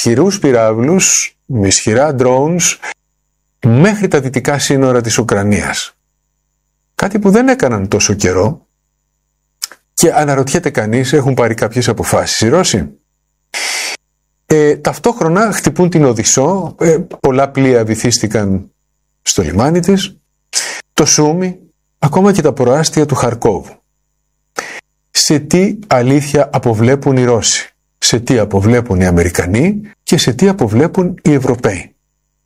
ισχυρούς πυράβλους, με ισχυρά drones, μέχρι τα δυτικά σύνορα της Ουκρανίας. Κάτι που δεν έκαναν τόσο καιρό και αναρωτιέται κανείς, έχουν πάρει κάποιες αποφάσεις οι Ρώσοι. Ταυτόχρονα χτυπούν την Οδυσσό, πολλά πλοία βυθίστηκαν στο λιμάνι της, το Σούμι, ακόμα και τα προάστια του Χαρκόβου. Σε τι αλήθεια αποβλέπουν οι Ρώσοι, σε τι αποβλέπουν οι Αμερικανοί και σε τι αποβλέπουν οι Ευρωπαίοι.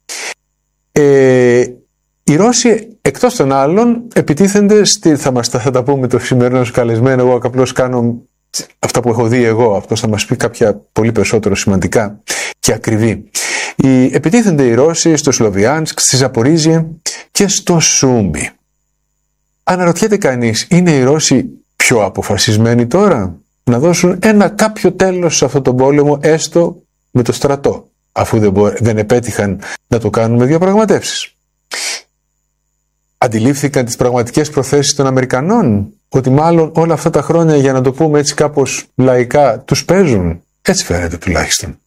Οι Ρώσοι, εκτός των άλλων, επιτίθενται θα τα πούμε το σημερινό καλεσμένο, εγώ απλώς κάνω αυτά που έχω δει εγώ, αυτός θα μας πει κάποια πολύ περισσότερο σημαντικά και ακριβή. Επιτίθενται οι Ρώσοι στο Σλοβιάνσκ, στη Ζαπορίζια και στο Σούμι. Αναρωτιέται κανείς, είναι οι Ρώσοι πιο αποφασισμένοι τώρα να δώσουν κάποιο τέλος σε αυτόν τον πόλεμο, έστω με το στρατό, αφού δεν επέτυχαν να το κάνουν με διαπραγματεύσεις? Αντιλήφθηκαν τις πραγματικές προθέσεις των Αμερικανών, ότι μάλλον όλα αυτά τα χρόνια, για να το πούμε έτσι κάπως λαϊκά, τους παίζουν? Έτσι φαίνεται τουλάχιστον.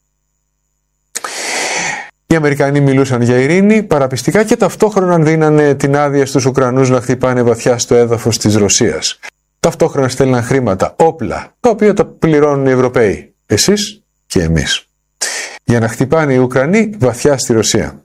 Οι Αμερικανοί μιλούσαν για ειρήνη παραπιστικά και ταυτόχρονα δίνανε την άδεια στους Ουκρανούς να χτυπάνε βαθιά στο έδαφος της Ρωσίας. Ταυτόχρονα στέλναν χρήματα, όπλα, τα οποία τα πληρώνουν οι Ευρωπαίοι, εσείς και εμείς, για να χτυπάνε οι Ουκρανοί βαθιά στη Ρωσία.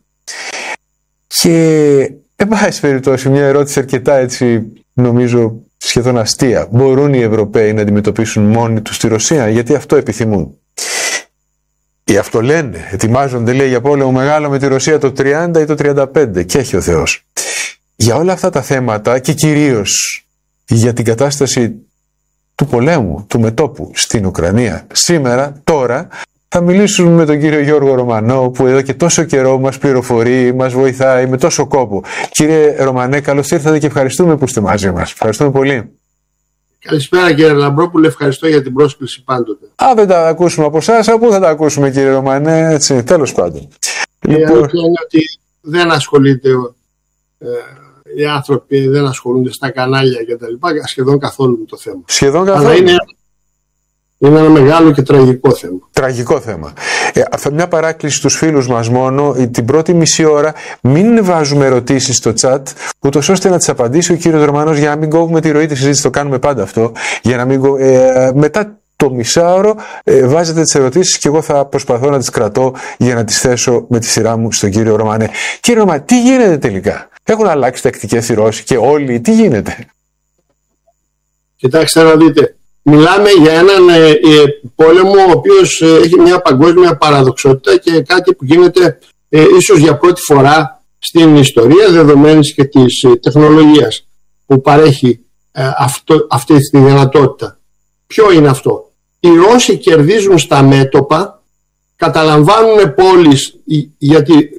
Και εν πάση περιπτώσει, μια ερώτηση αρκετά έτσι, νομίζω σχεδόν αστεία. Μπορούν οι Ευρωπαίοι να αντιμετωπίσουν μόνοι τους τη Ρωσία? Γιατί αυτό επιθυμούν. Ή αυτό λένε, ετοιμάζονται, λέει, για πόλεμο μεγάλο με τη Ρωσία το 30 ή το 35, και έχει ο Θεός. Για όλα αυτά τα θέματα και κυρίως για την κατάσταση του πολέμου, του μετώπου στην Ουκρανία σήμερα, τώρα, θα μιλήσουμε με τον κύριο Γιώργο Ρωμανό, που εδώ και τόσο καιρό μας πληροφορεί, μας βοηθάει με τόσο κόπο. Κύριε Ρωμανέ, καλώς ήρθατε και ευχαριστούμε που είστε μαζί μας. Ευχαριστούμε πολύ. Καλησπέρα κύριε Λαμπρόπουλε, ευχαριστώ για την πρόσκληση πάντοτε. Δεν τα ακούσουμε από εσάς, από πού θα τα ακούσουμε κύριε Ρωμανέ, έτσι, τέλος πάντων. Η αλήθεια είναι ότι δεν ασχολείται, οι άνθρωποι δεν ασχολούνται στα κανάλια και τα λοιπά, σχεδόν καθόλου με το θέμα. Σχεδόν καθόλου. Αλλά είναι ένα μεγάλο και τραγικό θέμα. Τραγικό θέμα. Μια παράκληση στους φίλους μας μόνο, την πρώτη μισή ώρα μην βάζουμε ερωτήσεις στο chat, ούτως ώστε να τις απαντήσει ο κύριος Ρωμανός, για να μην κόβουμε τη ροή της συζήτησης. Το κάνουμε πάντα αυτό. Για να μην μετά το μισάωρο βάζετε τις ερωτήσεις και εγώ θα προσπαθώ να τις κρατώ για να τις θέσω με τη σειρά μου στον κύριο Ρωμανέ. Κύριε Ρωμανέ, τι γίνεται τελικά? Έχουν αλλάξει τακτικές οι Ρώσοι και όλοι? Τι γίνεται? Κοιτάξτε να δείτε. Μιλάμε για έναν πόλεμο ο οποίος έχει μια παγκόσμια παραδοξότητα και κάτι που γίνεται ίσως για πρώτη φορά στην ιστορία, δεδομένης και της τεχνολογίας που παρέχει αυτή τη δυνατότητα. Ποιο είναι αυτό? Οι Ρώσοι κερδίζουν στα μέτωπα, καταλαμβάνουν πόλεις, γιατί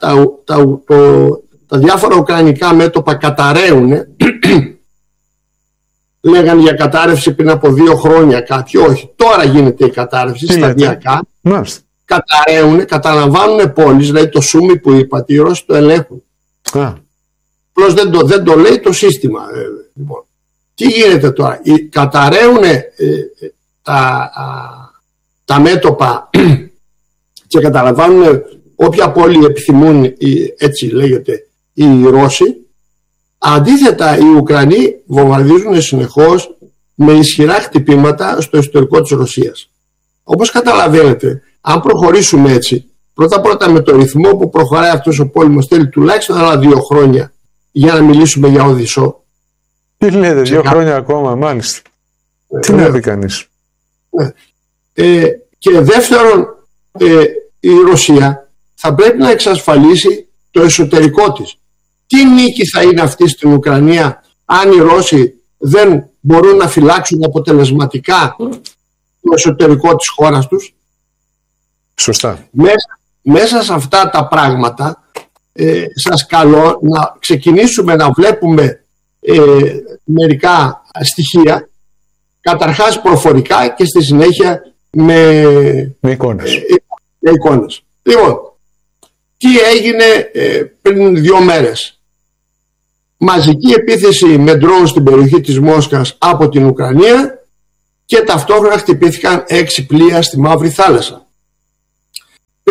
τα διάφορα ουκρανικά μέτωπα καταραίουν. Λέγανε για κατάρρευση πριν από 2 χρόνια κάποιοι. Όχι, τώρα γίνεται η κατάρρευση σταδιακά. Καταραίουν, καταλαμβάνουν πόλεις, δηλαδή το Σούμι που είπατε, οι Ρώσοι το ελέγχουν. Απλώς δεν το λέει το σύστημα. Λοιπόν, τι γίνεται τώρα? Καταραίουν τα μέτωπα και καταλαμβάνουν όποια πόλη επιθυμούν, έτσι λέγεται, οι Ρώσοι. Αντίθετα, οι Ουκρανοί βομβαρδίζουν συνεχώς με ισχυρά χτυπήματα στο ιστορικό της Ρωσίας. Όπως καταλαβαίνετε, αν προχωρήσουμε έτσι, πρώτα με το ρυθμό που προχωράει αυτός ο πόλεμος, θέλει τουλάχιστον άλλα 2 χρόνια για να μιλήσουμε για Οδυσσό. Τι λέτε, 2 χρόνια ακόμα, μάλιστα. Τι να δει κανείς. Και δεύτερον, η Ρωσία θα πρέπει να εξασφαλίσει το εσωτερικό της. Τι νίκη θα είναι αυτή στην Ουκρανία αν οι Ρώσοι δεν μπορούν να φυλάξουν αποτελεσματικά το εσωτερικό της χώρας τους? Σωστά. Μέσα σε αυτά τα πράγματα σας καλώ να ξεκινήσουμε να βλέπουμε μερικά στοιχεία, καταρχάς προφορικά και στη συνέχεια με εικόνες. Λοιπόν, τι έγινε πριν 2 μέρες? Μαζική επίθεση με ντρόουν στην περιοχή της Μόσχας από την Ουκρανία και ταυτόχρονα χτυπήθηκαν 6 πλοία στη Μαύρη Θάλασσα.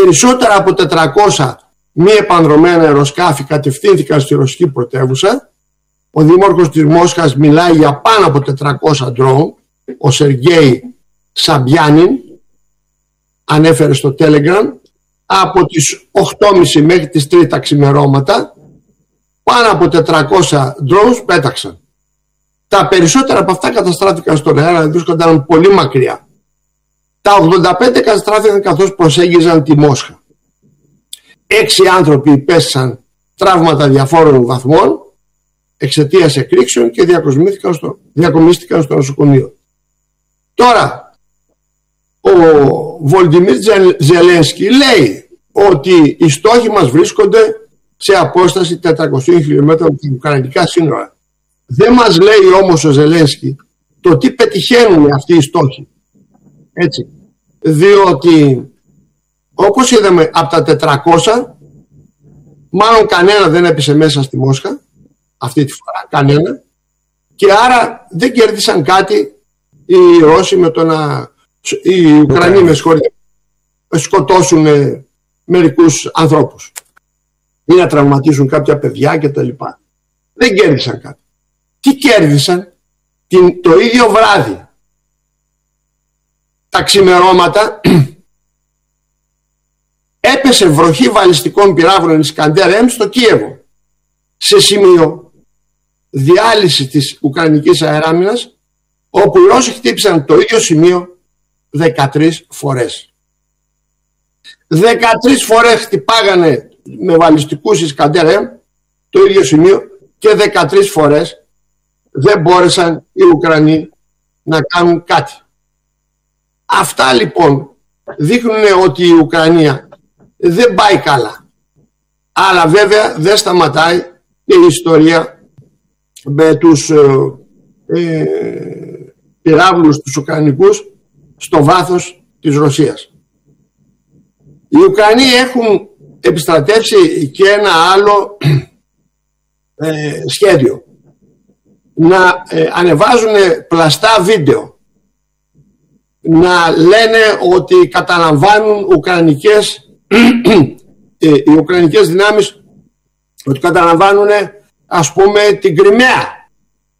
περισσότερα από 400 μη επανδρωμένα αεροσκάφη κατευθύνθηκαν στη ρωσική πρωτεύουσα. Ο δήμαρχος της Μόσχας μιλάει για πάνω από 400 ντρόουν. Ο Σεργέη Σαμπιάνιν ανέφερε στο Telegram, από τις 8.30 μέχρι τις 3 τα ξημερώματα πάνω από 400 drones πέταξαν. Τα περισσότερα από αυτά καταστράφηκαν στον αέρα, βρίσκονταν πολύ μακριά. Τα 85 καταστράφηκαν καθώς προσέγγιζαν τη Μόσχα. 6 άνθρωποι υπέστησαν τραύματα διαφόρων βαθμών εξαιτίας εκρήξεων και διακομίστηκαν στο νοσοκομείο. Τώρα, ο Βολντιμίρ Ζελένσκι λέει ότι οι στόχοι μας βρίσκονται σε απόσταση 400 χιλιόμετρων από τα ουκρανικά σύνορα. Δεν μας λέει όμως ο Ζελένσκι το τι πετυχαίνουν αυτοί οι στόχοι. Έτσι. Διότι όπως είδαμε από τα 400 μάλλον κανένα δεν έπεσε μέσα στη Μόσχα αυτή τη φορά, κανένα, και άρα δεν κέρδισαν κάτι οι Ρώσοι με το να οι Ουκρανοί με σκοτώσουν μερικούς ανθρώπους ή να τραυματίσουν κάποια παιδιά κτλ. Δεν κέρδισαν κάτι. Τι κέρδισαν? Το ίδιο βράδυ, τα ξημερώματα, έπεσε βροχή βαλιστικών πυράβλων Ισκαντέρ M στο Κίεβο, σε σημείο διάλυση της Ουκρανικής αεράμινας, όπου οι Ρώσοι χτύπησαν το ίδιο σημείο 13 φορές. 13 φορές χτυπάγανε με βαλιστικούς Ισκαντέρ M το ίδιο σημείο και 13 φορές δεν μπόρεσαν οι Ουκρανοί να κάνουν κάτι. Αυτά λοιπόν δείχνουν ότι η Ουκρανία δεν πάει καλά. Αλλά βέβαια δεν σταματάει και η ιστορία με τους πυράβλους τους Ουκρανικούς στο βάθος της Ρωσίας. Οι Ουκρανοί έχουν επιστρατεύσει και ένα άλλο σχέδιο. Να ανεβάζουν πλαστά βίντεο, να λένε ότι καταλαμβάνουν οι ουκρανικές δυνάμεις, ότι καταλαμβάνουν ας πούμε την Κριμαία.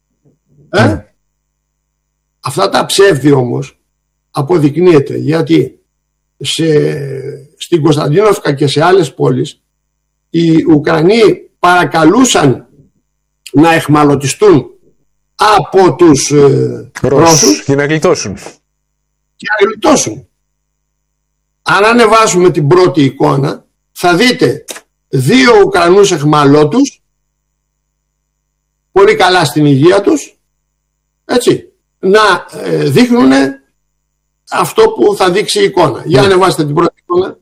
Αυτά τα ψεύδι όμως αποδεικνύεται, γιατί στην Κωνσταντίνοφκα και σε άλλες πόλεις οι Ουκρανοί παρακαλούσαν να εχμαλωτιστούν από τους Ρώσους για να γλιτώσουν. Αν ανεβάσουμε την πρώτη εικόνα θα δείτε 2 Ουκρανούς εχμαλώτους πολύ καλά στην υγεία τους, έτσι, να δείχνουν αυτό που θα δείξει η εικόνα. Για ανεβάστε την πρώτη εικόνα.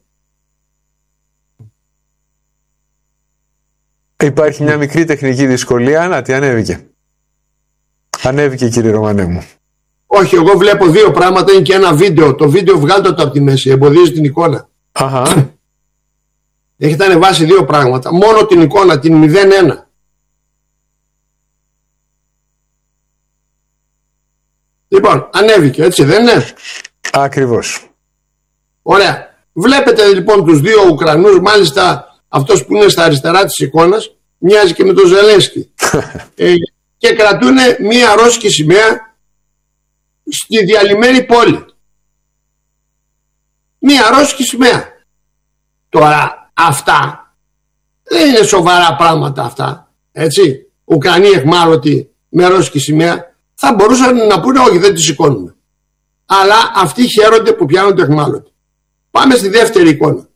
Υπάρχει μια μικρή τεχνική δυσκολία. Να, τι ανέβηκε. Ανέβηκε, κύριε Ρωμανέ μου. Όχι, εγώ βλέπω 2 πράγματα, είναι και ένα βίντεο. Το βίντεο βγάλτε το από τη μέση, εμποδίζει την εικόνα. Αχα. Έχετε ανεβάσει 2 πράγματα. Μόνο την εικόνα, την 01. Λοιπόν, ανέβηκε, έτσι δεν είναι? Ακριβώς. Ωραία. Βλέπετε λοιπόν τους 2 Ουκρανούς, μάλιστα αυτός που είναι στα αριστερά της εικόνας μοιάζει και με τον Ζελένσκι. Και κρατούν μία ρώσικη σημαία στη διαλυμένη πόλη. Μία ρώσικη σημαία. Τώρα αυτά δεν είναι σοβαρά πράγματα αυτά, έτσι. Ουκρανοί εχμάλωτοι με ρώσικη σημαία θα μπορούσαν να πούνε όχι, δεν τη σηκώνουμε. Αλλά αυτοί χαίρονται που πιάνονται εχμάλωτοι. Πάμε στη δεύτερη εικόνα.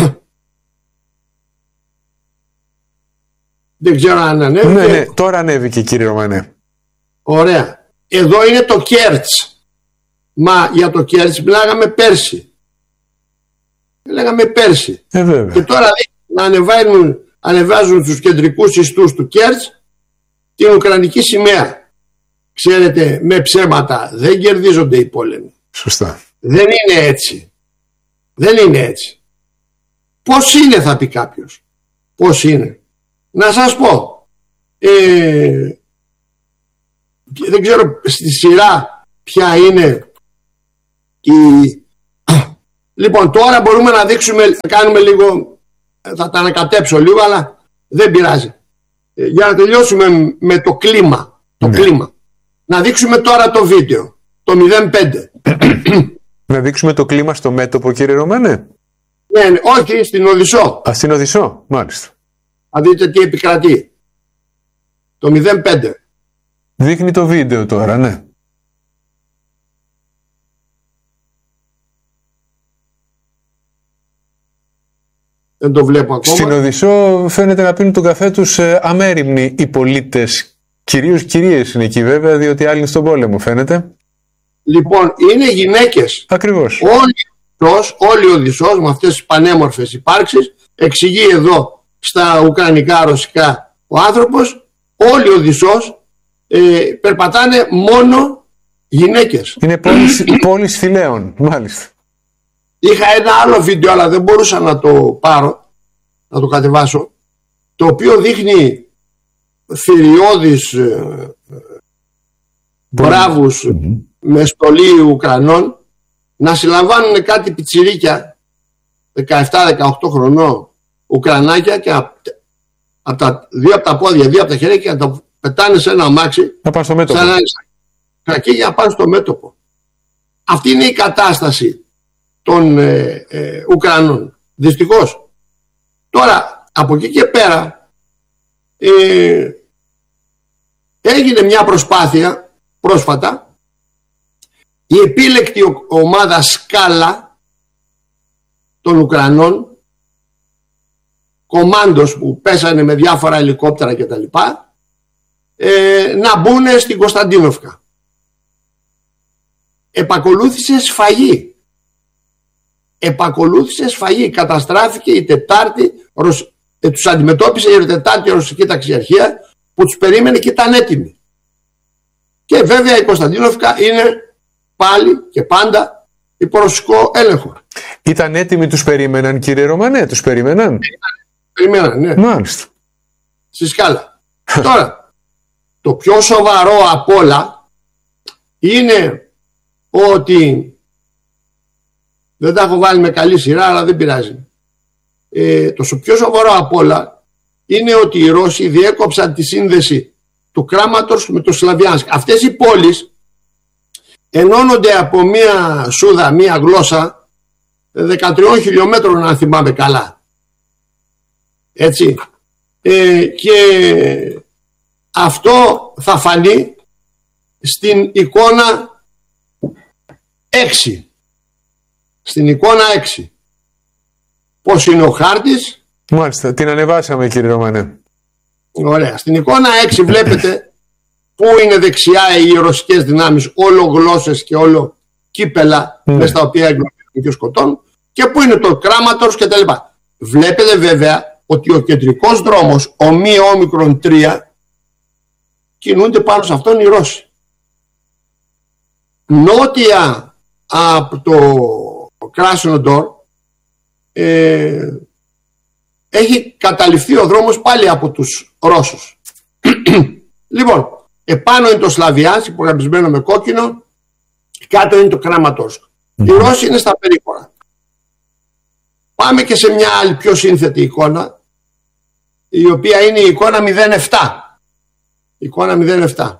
Δεν ξέρω αν ανέβηκε. Ναι, τώρα ανέβηκε, κύριε Ρωμανέ. Ωραία. Εδώ είναι το Κέρτς. Μα για το Κέρτς μιλάγαμε πέρσι. Βέβαια. Και τώρα ανεβάζουν στους κεντρικούς ιστούς του Κέρτς την Ουκρανική σημαία. Ξέρετε, με ψέματα δεν κερδίζονται οι πόλεμοι. Σωστά. Δεν είναι έτσι. Πώς είναι, θα πει κάποιος. Πώς είναι? Να σας πω. Δεν ξέρω στη σειρά ποια είναι Λοιπόν, τώρα μπορούμε να δείξουμε, κάνουμε λίγο, θα τα ανακατέψω λίγο, αλλά δεν πειράζει. Για να τελειώσουμε με το κλίμα. Κλίμα. Να δείξουμε τώρα το βίντεο, το 05. Να δείξουμε το κλίμα στο μέτωπο, κύριε Ρωμανέ. Ναι, όχι, στην Οδυσσό. Στην Οδυσσό, μάλιστα. Θα δείτε τι επικρατεί. Το 05. Δείχνει το βίντεο τώρα, ναι. Δεν το βλέπω ακόμα. Στην Οδυσσό φαίνεται να πίνουν τον καφέ τους αμέριμνοι οι πολίτες. Κυρίως κυρίες είναι εκεί βέβαια, διότι άλλοι είναι στον πόλεμο, φαίνεται. Λοιπόν, είναι γυναίκες. Ακριβώς. Όλοι ο Οδυσσός με αυτές τις πανέμορφες υπάρξεις, εξηγεί εδώ στα ουκρανικά, ρωσικά ο άνθρωπος, όλοι ο Οδυσσός περπατάνε μόνο γυναίκες. Είναι πόλεις φυλαίων, μάλιστα. Είχα ένα άλλο βίντεο, αλλά δεν μπορούσα να το πάρω, να το κατεβάσω, το οποίο δείχνει θηριώδεις μπράβους με στολή Ουκρανών να συλλαμβάνουν κάτι πιτσιρίκια 17-18 χρονών Ουκρανάκια και δύο από τα πόδια, δύο από τα χέρια και να τα πετάνε σε ένα αμάξι να πάνε στο μέτωπο. Κακή για να πάνε στο μέτωπο. Αυτή είναι η κατάσταση των Ουκρανών. Δυστυχώς. Τώρα από εκεί και πέρα έγινε μια προσπάθεια πρόσφατα, η επίλεκτη ομάδα Σκάλα των Ουκρανών, κομάντος που πέσανε με διάφορα ελικόπτερα κτλ, να μπουν στην Κωνσταντίνοφκα. Επακολούθησε σφαγή. Καταστράφηκε η Τετάρτη, τους αντιμετώπισε η Τετάρτη ρωσική ταξιαρχία που τους περίμενε και ήταν έτοιμοι. Και βέβαια η Κωνσταντίνοφκα είναι πάλι και πάντα υπό ρωσικό έλεγχο. Ήταν έτοιμοι, τους περίμεναν, κύριε Ρωμανέ, τους περίμεναν. Περιμέναν, ναι. Μάλιστα. Στη Σκάλα. Τώρα, το πιο σοβαρό απ' όλα είναι ότι δεν τα έχω βάλει με καλή σειρά, αλλά δεν πειράζει. Το πιο σοβαρό απ' όλα είναι ότι οι Ρώσοι διέκοψαν τη σύνδεση του Κράματορσκ με το Σλαβιάνσκ. Αυτές οι πόλεις ενώνονται από μία σούδα, μία γλώσσα 13 χιλιόμετρων, αν θυμάμαι καλά. Έτσι. Και αυτό θα φανεί στην εικόνα 6. Στην εικόνα 6. Πώς είναι ο χάρτης. Μάλιστα, την ανεβάσαμε, κύριε Ρωμανέ. Ωραία. Στην εικόνα 6 βλέπετε πού είναι δεξιά οι ρωσικές δυνάμεις, όλο γλώσσες και όλο κύπελα με στα οποία εγκλωβίζουν και σκοτώνουν, και πού είναι το Κράματορσκ κτλ. Βλέπετε βέβαια ότι ο κεντρικός δρόμος, ο μη όμικρον 3, κινούνται πάνω σε αυτόν οι Ρώσοι. Νότια από το Κράσνοντορ έχει καταληφθεί ο δρόμος πάλι από τους Ρώσους. Λοιπόν, επάνω είναι το Σλαβιάνσκ υπογραμμισμένο με κόκκινο, κάτω είναι το Κράματορσκ. Οι Ρώσοι είναι στα περίπορα. Πάμε και σε μια άλλη πιο σύνθετη εικόνα, η οποία είναι η εικόνα 07. Εικόνα 07.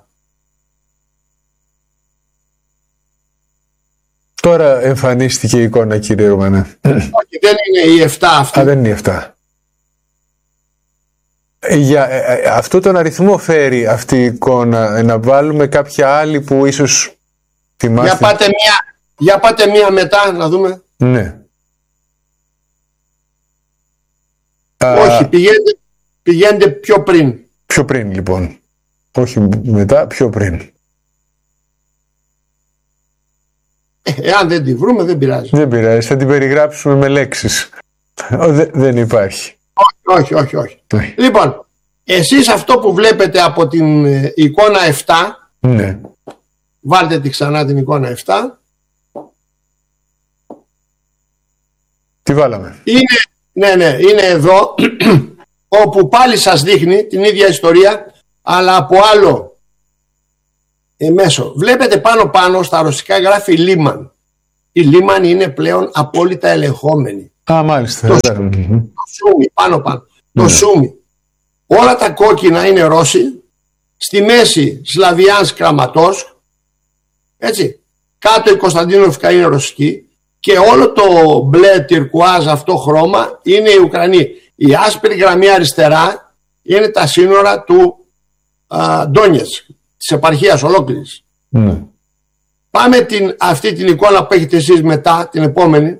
Τώρα εμφανίστηκε η εικόνα, κύριε Ρωμανέ. Όχι, δεν είναι η 7 αυτή. Δεν είναι η 7. Για αυτό τον αριθμό φέρει αυτή η εικόνα. Να βάλουμε κάποια άλλη που ίσως θυμάστε. Για πάτε μία μετά να δούμε. Ναι. Όχι, πηγαίνετε πιο πριν. Πιο πριν λοιπόν. Όχι μετά, πιο πριν. Εάν δεν τη βρούμε δεν πειράζει. Δεν πειράζει, θα την περιγράψουμε με λέξεις. Δεν υπάρχει. Όχι. Λοιπόν, εσείς αυτό που βλέπετε από την εικόνα 7, ναι. Βάλτε τη ξανά την εικόνα 7. Τι βάλαμε? Είναι εδώ όπου πάλι σας δείχνει την ίδια ιστορία, αλλά από άλλο μέσο. Βλέπετε πάνω στα ρωσικά γράφει Λίμαν. οι λίμανοι είναι πλέον απόλυτα ελεγχόμενοι. Μάλιστα. Το Σούμι, πάνω. Το Σούμι. Όλα τα κόκκινα είναι Ρώσοι. Στη μέση Σλαβιάνσκ, Κραματόσκ. Έτσι. Κάτω η Κωνσταντίνοφκα είναι ρωσική. Και όλο το μπλε τυρκουάζ αυτό χρώμα είναι οι Ουκρανοί. Η άσπρη γραμμή αριστερά είναι τα σύνορα του Ντόνιετσκ, της επαρχίας ολόκληρης. Πάμε αυτή την εικόνα που έχετε εσείς μετά, την επόμενη.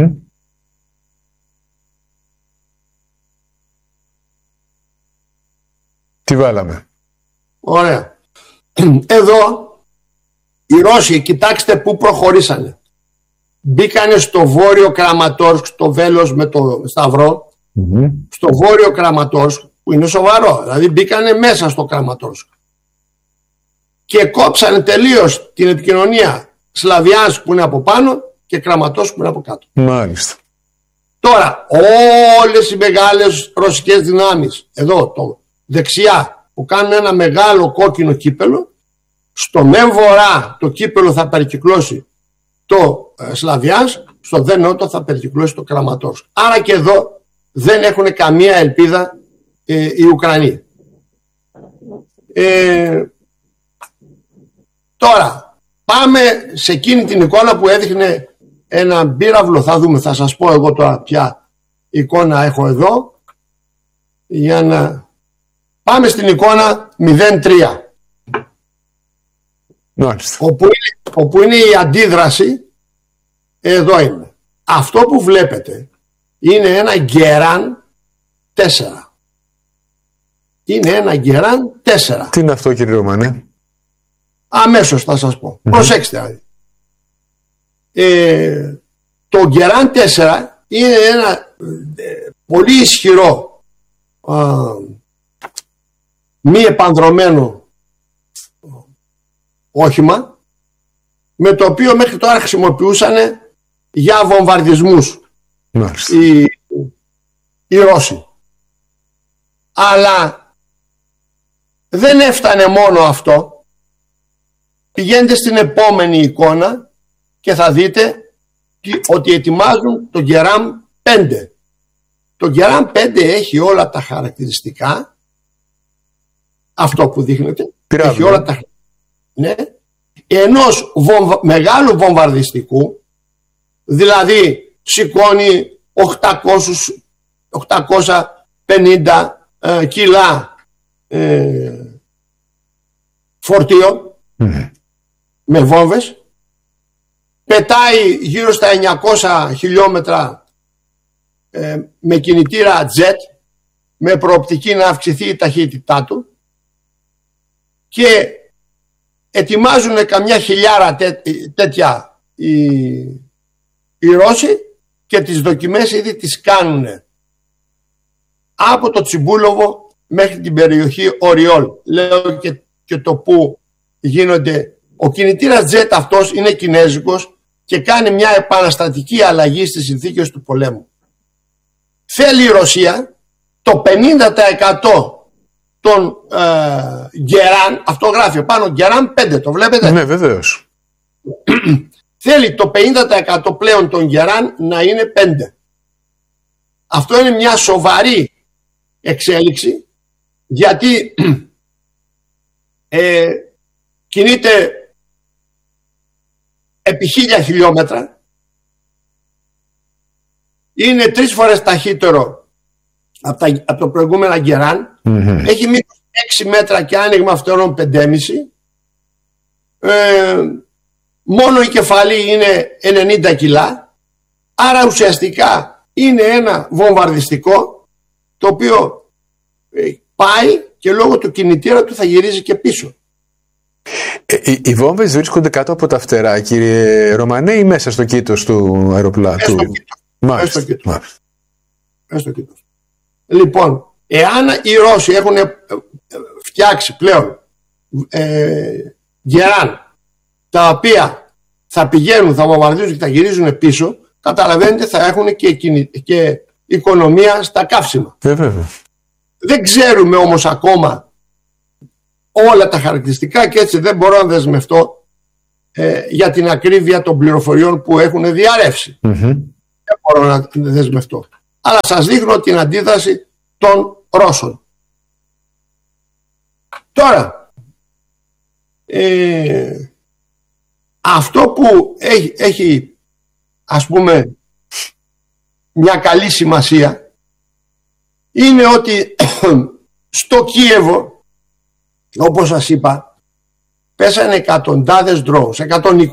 Τι βάλαμε? Ωραία. Εδώ οι Ρώσοι, κοιτάξτε πού προχωρήσανε. Μπήκανε στο βόρειο Κραματόρσκ, στο Βέλος με το Σταυρό, στο βόρειο Κραματόρσκ, που είναι σοβαρό, δηλαδή μπήκανε μέσα στο Κραματόρσκ και κόψανε τελείως την επικοινωνία Σλαβιάνσκ που είναι από πάνω και Κραματόρσκ που είναι από κάτω. Μάλιστα. Τώρα όλες οι μεγάλες ρωσικές δυνάμεις εδώ το δεξιά που κάνουν ένα μεγάλο κόκκινο κύπελο, στο μεν βορρά το κύπελο θα περικυκλώσει το Σλαβιάνσκ, στο δε νότο θα περικυκλώσει το Κραματόρσκ. Άρα και εδώ δεν έχουν καμία ελπίδα οι Ουκρανοί. Τώρα πάμε σε εκείνη την εικόνα που έδειχνε ένα πύραυλο. Θα δούμε, θα σας πω εγώ τώρα ποια εικόνα έχω εδώ, για να πάμε στην εικόνα 03, όπου είναι η αντίδραση. Εδώ είναι. Αυτό που βλέπετε είναι ένα Γκεράν 4. Είναι ένα Γκεράν 4. Τι είναι αυτό, κύριε Ρωμανέ? Αμέσως θα σας πω. Προσέξτε. Το Γκεράν 4 είναι ένα πολύ ισχυρό μη επανδρωμένο όχημα, με το οποίο μέχρι τώρα χρησιμοποιούσαν για βομβαρδισμούς οι Ρώσοι. Αλλά δεν έφτανε μόνο αυτό. Πηγαίνετε στην επόμενη εικόνα και θα δείτε ότι ετοιμάζουν το Γκεράμ 5. Το Γκεράμ 5 έχει όλα τα χαρακτηριστικά, αυτό που δείχνετε, έχει όλα τα, ναι, ενός μεγάλου βομβαρδιστικού, δηλαδή σηκώνει 850 κιλά φορτίο με βόμβες, πετάει γύρω στα 900 χιλιόμετρα με κινητήρα jet, με προοπτική να αυξηθεί η ταχύτητά του, και ετοιμάζουν καμιά χιλιάρα τέτοια οι Ρώσοι, και τις δοκιμές ήδη τις κάνουν από το Τσιμπούλοβο μέχρι την περιοχή Οριόλ. Λέω και το που γίνονται. Ο κινητήρας jet αυτός είναι κινέζικος και κάνει μια επαναστατική αλλαγή στις συνθήκες του πολέμου. Θέλει η Ρωσία το 50% των Γκεράν, αυτό γράφει πάνω Γκεράν 5, το βλέπετε? Ναι, βεβαίως. Θέλει το 50% πλέον των Γκεράν να είναι 5. Αυτό είναι μια σοβαρή εξέλιξη, γιατί κινείται επί 1000 χιλιόμετρα, είναι 3 φορές ταχύτερο από το προηγούμενα Γκεράν, έχει μήκος 6 μέτρα και άνοιγμα φτερών 5,5, μόνο η κεφαλή είναι 90 κιλά, άρα ουσιαστικά είναι ένα βομβαρδιστικό το οποίο πάει και λόγω του κινητήρα του θα γυρίζει και πίσω. Οι βόμβες βρίσκονται κάτω από τα φτερά, κύριε Ρωμανέ, ή μέσα στο κήτος του αεροπλάνου? Μέσα στο κήτος. Λοιπόν, εάν οι Ρώσοι έχουν φτιάξει πλέον Γκεράν, τα οποία θα πηγαίνουν, θα βομβαρδίζουν και θα γυρίζουν πίσω, καταλαβαίνετε θα έχουν και οικονομία στα καύσιμα. Δεν ξέρουμε όμως ακόμα όλα τα χαρακτηριστικά και έτσι δεν μπορώ να δεσμευτώ για την ακρίβεια των πληροφοριών που έχουν διαρρεύσει. Δεν μπορώ να δεσμευτώ. Αλλά σας δείχνω την αντίδραση των Ρώσων. Τώρα, αυτό που έχει ας πούμε μια καλή σημασία είναι ότι στο Κίεβο, όπως σας είπα, πέσανε εκατοντάδες drones, 120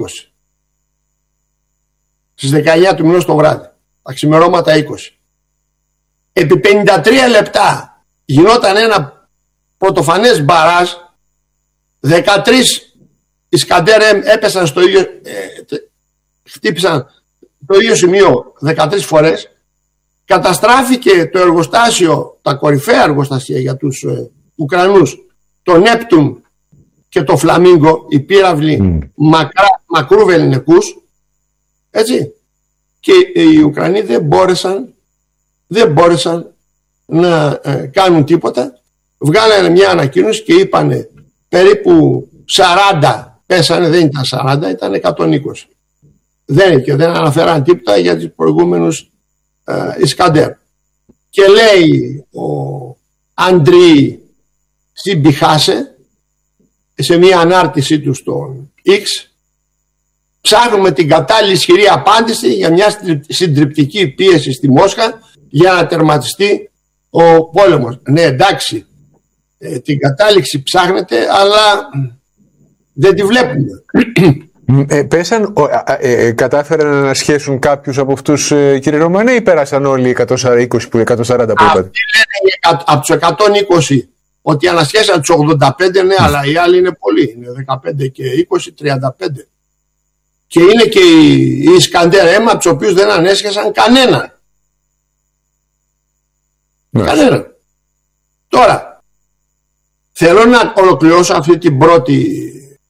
στις 19 του μηνός το βράδυ, τα ξημερώματα 20. Επί 53 λεπτά γινόταν ένα πρωτοφανές μπαράζ, 13 Ισκαντέρ έπεσαν στο ίδιο, χτύπησαν το ίδιο σημείο 13 φορές. Καταστράφηκε το εργοστάσιο, τα κορυφαία εργοστάσια για τους Ουκρανούς, το Νέπτουν και το Φλαμίγκο, οι πύραυλοι μακρού βεληνικούς, έτσι, και οι Ουκρανοί δεν μπόρεσαν να κάνουν τίποτα. Βγάλανε μια ανακοίνωση και είπανε περίπου 40 πέσανε, δεν ήταν 40, ήταν 120. Δεν αναφέραν τίποτα για τους προηγούμενους Ισκαντέρ. Και λέει ο Αντρί Συμπιχάσε σε μια ανάρτησή του στον X, ψάχνουμε την κατάλληλη ισχυρή απάντηση για μια συντριπτική πίεση στη Μόσχα για να τερματιστεί ο πόλεμος. Ναι, εντάξει, την κατάληξη ψάχνετε, αλλά δεν τη βλέπουμε. Πέσαν, κατάφεραν να ανασχέσουν κάποιους από αυτούς, κύριε Ρωμανέ, ή πέρασαν όλοι οι 120 που 140 που είπατε? Αυτοί λένε από τους 120 ότι ανασχέσαν τους 85, ναι, αλλά οι άλλοι είναι πολλοί. Είναι 15 και 20, 35. Και είναι και οι Ισκαντέρ αίμα, από τους οποίους δεν ανέσχεσαν κανέναν. Κανέναν. Τώρα, θέλω να ολοκληρώσω αυτή την πρώτη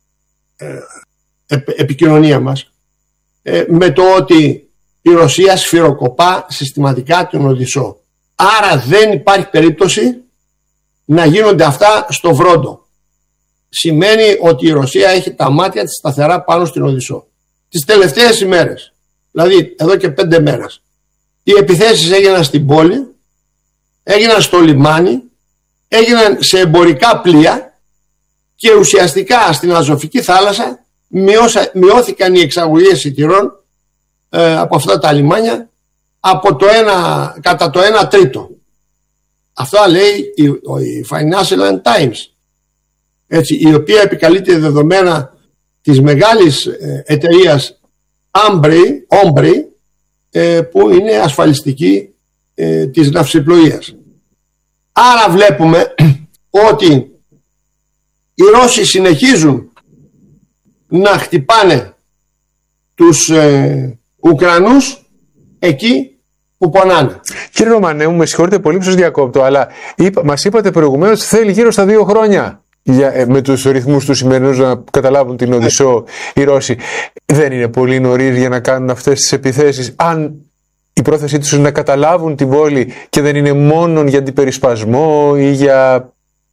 επικοινωνία μας με το ότι η Ρωσία σφυροκοπά συστηματικά την Οδυσσό. Άρα δεν υπάρχει περίπτωση να γίνονται αυτά στο Βρόντο. Σημαίνει ότι η Ρωσία έχει τα μάτια της σταθερά πάνω στην Οδυσσό. Τις τελευταίες ημέρες, δηλαδή εδώ και 5 μέρες, οι επιθέσεις έγιναν στην πόλη, έγιναν στο λιμάνι, έγιναν σε εμπορικά πλοία και ουσιαστικά στην Αζωφική θάλασσα μειώθηκαν οι εξαγωγές εισιτηρών από αυτά τα λιμάνια κατά το 1 τρίτο. Αυτά λέει η Financial Times, έτσι, η οποία επικαλείται δεδομένα της μεγάλης εταιρείας Ombre, που είναι ασφαλιστική της ναυσιπλοείας. Άρα βλέπουμε ότι οι Ρώσοι συνεχίζουν να χτυπάνε τους Ουκρανούς εκεί που πονάνε. Κύριε Ρωμανέ, με συγχωρείτε πολύ που σας διακόπτω, αλλά μας είπατε προηγουμένως ότι θέλει γύρω στα 2 χρόνια με τους ρυθμούς του σημερινούς να καταλάβουν την Οδυσσό οι Ρώσοι. Δεν είναι πολύ νωρίς για να κάνουν αυτές τις επιθέσεις, αν η πρόθεσή τους είναι να καταλάβουν την πόλη και δεν είναι μόνο για αντιπερισπασμό ή για...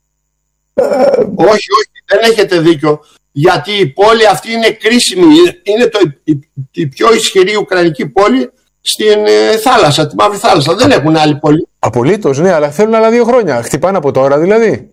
Όχι, δεν έχετε δίκιο. Γιατί η πόλη αυτή είναι κρίσιμη. Είναι η πιο ισχυρή ουκρανική πόλη στην θάλασσα, τη Μαύρη Θάλασσα. Δεν έχουν άλλη πόλη. Απολύτως, ναι, αλλά θέλουν άλλα 2 χρόνια. Χτυπάνε από τώρα δηλαδή.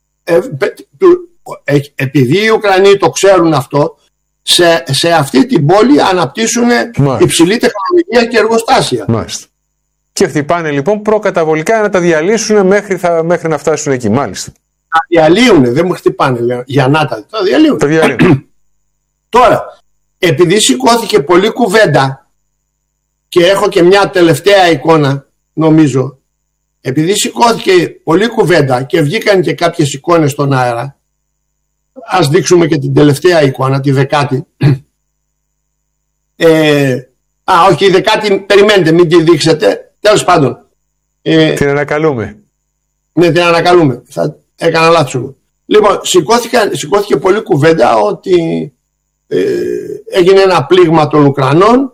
Επειδή οι Ουκρανοί το ξέρουν αυτό, σε αυτή την πόλη αναπτύσσουν υψηλή τεχνολογία και εργοστάσια. Μάλιστα. Και χτυπάνε λοιπόν προκαταβολικά να τα διαλύσουν μέχρι να φτάσουν εκεί. Μάλιστα. Τα διαλύουν, δεν μου χτυπάνε για να τα διαλύουν. Τώρα, επειδή σηκώθηκε πολλή κουβέντα και έχω και μια τελευταία εικόνα, νομίζω, επειδή σηκώθηκε πολλή κουβέντα και βγήκαν και κάποιες εικόνες στον αέρα, ας δείξουμε και την τελευταία εικόνα, τη 10η. Όχι, η 10η, περιμένετε, μην τη δείξετε. Τέλος πάντων. Την ανακαλούμε. Ναι, την ανακαλούμε. Έκανα λάθος. Λοιπόν, σηκώθηκε πολλή κουβέντα ότι έγινε ένα πλήγμα των Ουκρανών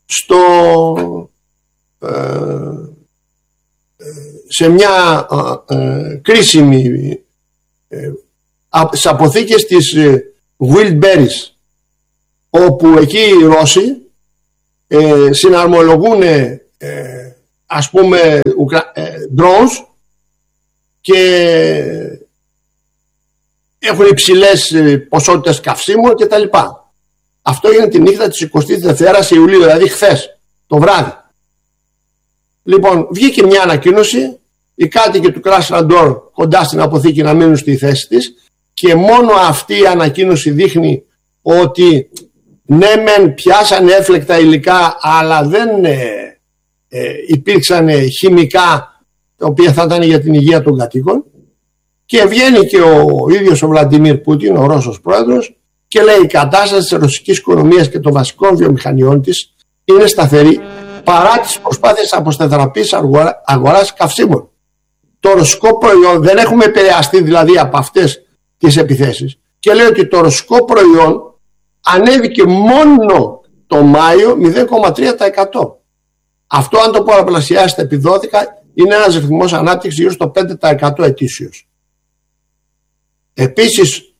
σε μια κρίσιμη στις αποθήκες της Wildberries. όπου εκεί οι Ρώσοι συναρμολογούν ας πούμε drones και έχουν υψηλές ποσότητες καυσίμων κτλ. Αυτό έγινε τη νύχτα της 22ης Ιουλίου, δηλαδή χθες το βράδυ. Λοιπόν, βγήκε μια ανακοίνωση, οι κάτοικοι του Κράσναντορ κοντά στην αποθήκη να μείνουν στη θέση της, και μόνο αυτή η ανακοίνωση δείχνει ότι ναι μεν πιάσανε έφλεκτα υλικά, αλλά δεν υπήρξαν χημικά τα οποία θα ήταν για την υγεία των κατοίκων, και βγαίνει και ο ίδιος ο Βλαντιμίρ Πούτιν, ο Ρώσος πρόεδρος, και λέει: η κατάσταση της ρωσικής οικονομίας και των βασικών βιομηχανιών της είναι σταθερή παρά τις προσπάθειες αποστεθεραπής αγοράς καυσίμων. Το ρωσικό προϊόν, δεν έχουμε επηρεαστεί δηλαδή από αυτές τις επιθέσεις, και λέει ότι το ρωσικό προϊόν ανέβηκε μόνο το Μάιο 0,3%. Αυτό, αν το πολλαπλασιάσετε επί 12, είναι ένας ρυθμός ανάπτυξης γύρω στο 5% ετήσιος. Επίσης,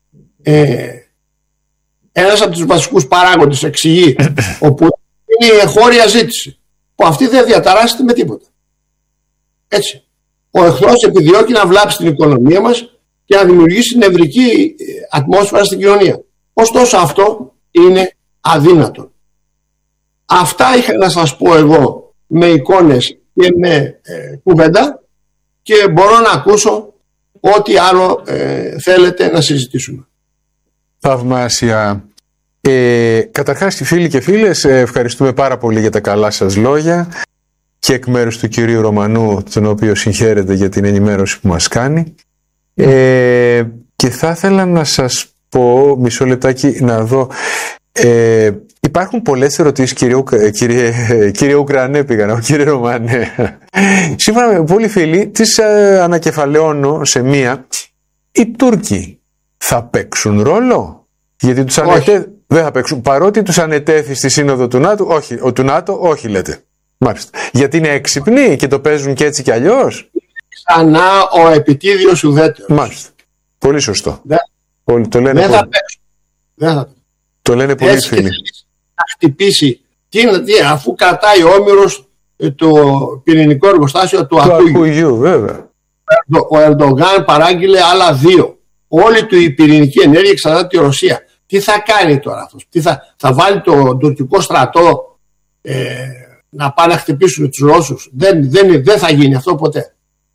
ένας από τους βασικούς παράγοντες, εξηγεί, όπου είναι η εγχώρια ζήτηση, που αυτή δεν διαταράσσεται με τίποτα. Έτσι. Ο εχθρός επιδιώκει να βλάψει την οικονομία μας και να δημιουργήσει νευρική ατμόσφαιρα στην κοινωνία. Ωστόσο αυτό είναι αδύνατο. Αυτά είχα να σας πω εγώ με εικόνες και με κουβέντα, και μπορώ να ακούσω ό,τι άλλο θέλετε να συζητήσουμε. Θαυμάσια. Καταρχάς, φίλοι και φίλες, ευχαριστούμε πάρα πολύ για τα καλά σας λόγια, και εκ μέρους του κυρίου Ρωμανού, τον οποίο συγχαίρεται για την ενημέρωση που μας κάνει. Και θα ήθελα να σας πω, μισό λεπτάκι να δω, υπάρχουν πολλές ερωτήσεις, κύριε Ουκρανέ κύριε Ρωμανέ. Σύμφωνα με πολλοί φίλοι, τις ανακεφαλαιώνω σε μία. Οι Τούρκοι θα παίξουν ρόλο? Γιατί τους δεν θα παίξουν, παρότι τους ανετέθη στη σύνοδο του ΝΑΤΟ. Όχι, του ΝΑΤΟ όχι, λέτε. Μάλιστα. Γιατί είναι έξυπνοι και το παίζουν και έτσι κι αλλιώς. Ξανά ο επιτίδιος ουδέτερος. Μάλιστα. Πολύ σωστό. Το λένε δεν θα παίξουν. Το λένε πολλοί φίλοι. Να χτυπήσει. Αφού κρατάει ο Όμηρος το πυρηνικό εργοστάσιο του Ακούγιου. Βέβαια. Ο Ερντογάν παράγγειλε άλλα 2. Όλη του η πυρηνική ενέργεια εξαρτάται τη Ρωσία. Τι θα κάνει τώρα αυτός? Θα βάλει το τουρκικό στρατό να πάνε να χτυπήσουν τους Ρώσους? Δεν θα γίνει αυτό ποτέ.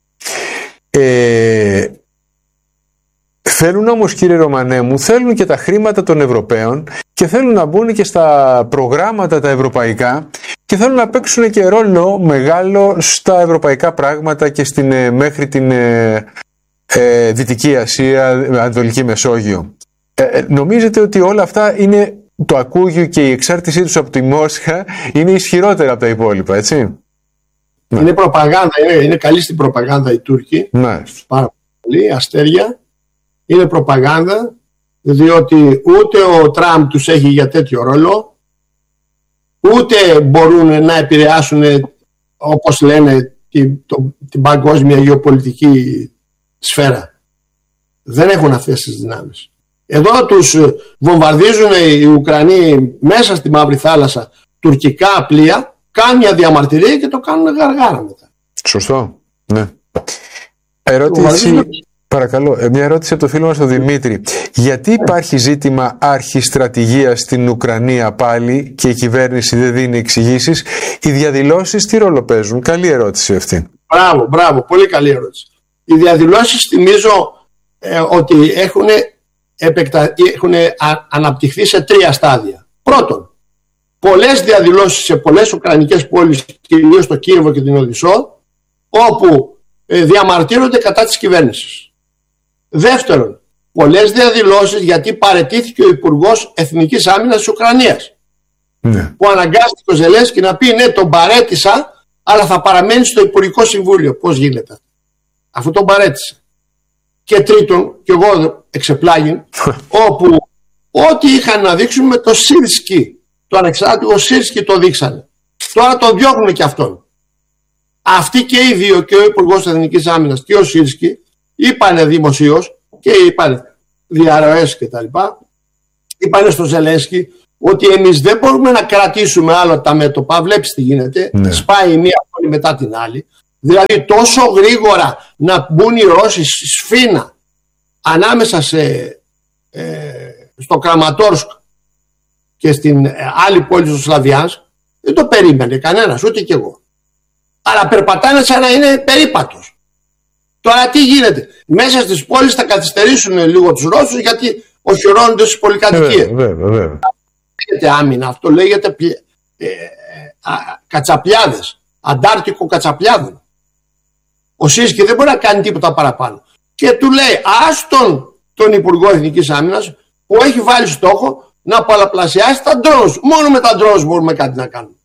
Θέλουν όμως, κύριε Ρωμανέ μου, θέλουν και τα χρήματα των Ευρωπαίων, και θέλουν να μπουν και στα προγράμματα τα ευρωπαϊκά, και θέλουν να παίξουν και ρόλο μεγάλο στα ευρωπαϊκά πράγματα και μέχρι την Δυτική Ασία, Ανατολική Μεσόγειο. Νομίζετε ότι όλα αυτά είναι, το Ακούγιου και η εξάρτησή τους από τη Μόσχα είναι ισχυρότερα από τα υπόλοιπα, έτσι? Είναι προπαγάνδα, είναι καλή στην προπαγάνδα οι Τούρκοι. Πάρα πολύ, αστέρια. Είναι προπαγάνδα, διότι ούτε ο Τραμπ τους έχει για τέτοιο ρόλο, ούτε μπορούν να επηρεάσουν, όπως λένε, την παγκόσμια γεωπολιτική σφαίρα. Δεν έχουν αυτές τις δυνάμεις. Εδώ τους βομβαρδίζουν οι Ουκρανοί μέσα στη Μαύρη Θάλασσα τουρκικά πλοία, κάνουν μια διαμαρτυρία και το κάνουν γαργάρα μετά. Σωστό, ναι. Ερώτηση, παρακαλώ, μια ερώτηση από το φίλο μας τον Δημήτρη. Γιατί υπάρχει ζήτημα αρχιστρατηγίας στην Ουκρανία πάλι και η κυβέρνηση δεν δίνει εξηγήσεις? Οι διαδηλώσεις τι ρόλο παίζουν? Καλή ερώτηση αυτή. Μπράβο, πολύ καλή ερώτηση. Οι διαδηλώσεις, θυμίζω ότι έχουν αναπτυχθεί σε 3 στάδια. Πρώτον, πολλές διαδηλώσεις σε πολλές ουκρανικές πόλεις, κυρίως στο Κίεβο και την Οδυσσό, όπου διαμαρτύρονται κατά της κυβέρνησης. Δεύτερον, πολλές διαδηλώσεις γιατί παραιτήθηκε ο Υπουργός Εθνικής Άμυνας της Ουκρανίας, που αναγκάστηκε ο Ζελένσκι να πει ναι, τον παρέτησα, αλλά θα παραμένει στο Υπουργικό Συμβούλιο. Πώς γίνεται, αφού τον παρέτησε? Και τρίτον, και εγώ εξεπλάγει, όπου ό,τι είχαν να δείξουν με το Σίρσκι, το ανεξάρτητο Σίρσκι, το δείξανε. Τώρα τον διώχνουν και αυτόν. Αυτοί και οι δύο, και ο Υπουργός Εθνικής Άμυνας και ο Σίρσκι, είπανε δημοσίως και είπανε διαρροές και τα λοιπά, είπανε στο Ζελένσκι ότι εμείς δεν μπορούμε να κρατήσουμε άλλο τα μέτωπα. Βλέπεις τι γίνεται, σπάει η μία πόλη μετά την άλλη. Δηλαδή τόσο γρήγορα να μπουν οι Ρώσοι σφήνα ανάμεσα στο Κραματόρσκ και στην άλλη πόλη του Σλαβιάνσκ, δεν το περίμενε κανένας, ούτε κι εγώ. Αλλά περπατάνε σαν να είναι περίπατος. Τώρα τι γίνεται? Μέσα στις πόλεις θα καθυστερήσουν λίγο τους Ρώσους, γιατί οχυρώνονται στις πολυκατοικίες. Βέβαια. Λέγεται άμυνα, αυτό λέγεται κατσαπλιάδες, αντάρτικο κατσαπλιάδων. Ο Σίσκι δεν μπορεί να κάνει τίποτα παραπάνω. Και του λέει, άστον τον Υπουργό Εθνικής Άμυνας, που έχει βάλει στόχο να πολλαπλασιάσει τα ντρόους. Μόνο με τα ντρόους μπορούμε κάτι να κάνουμε.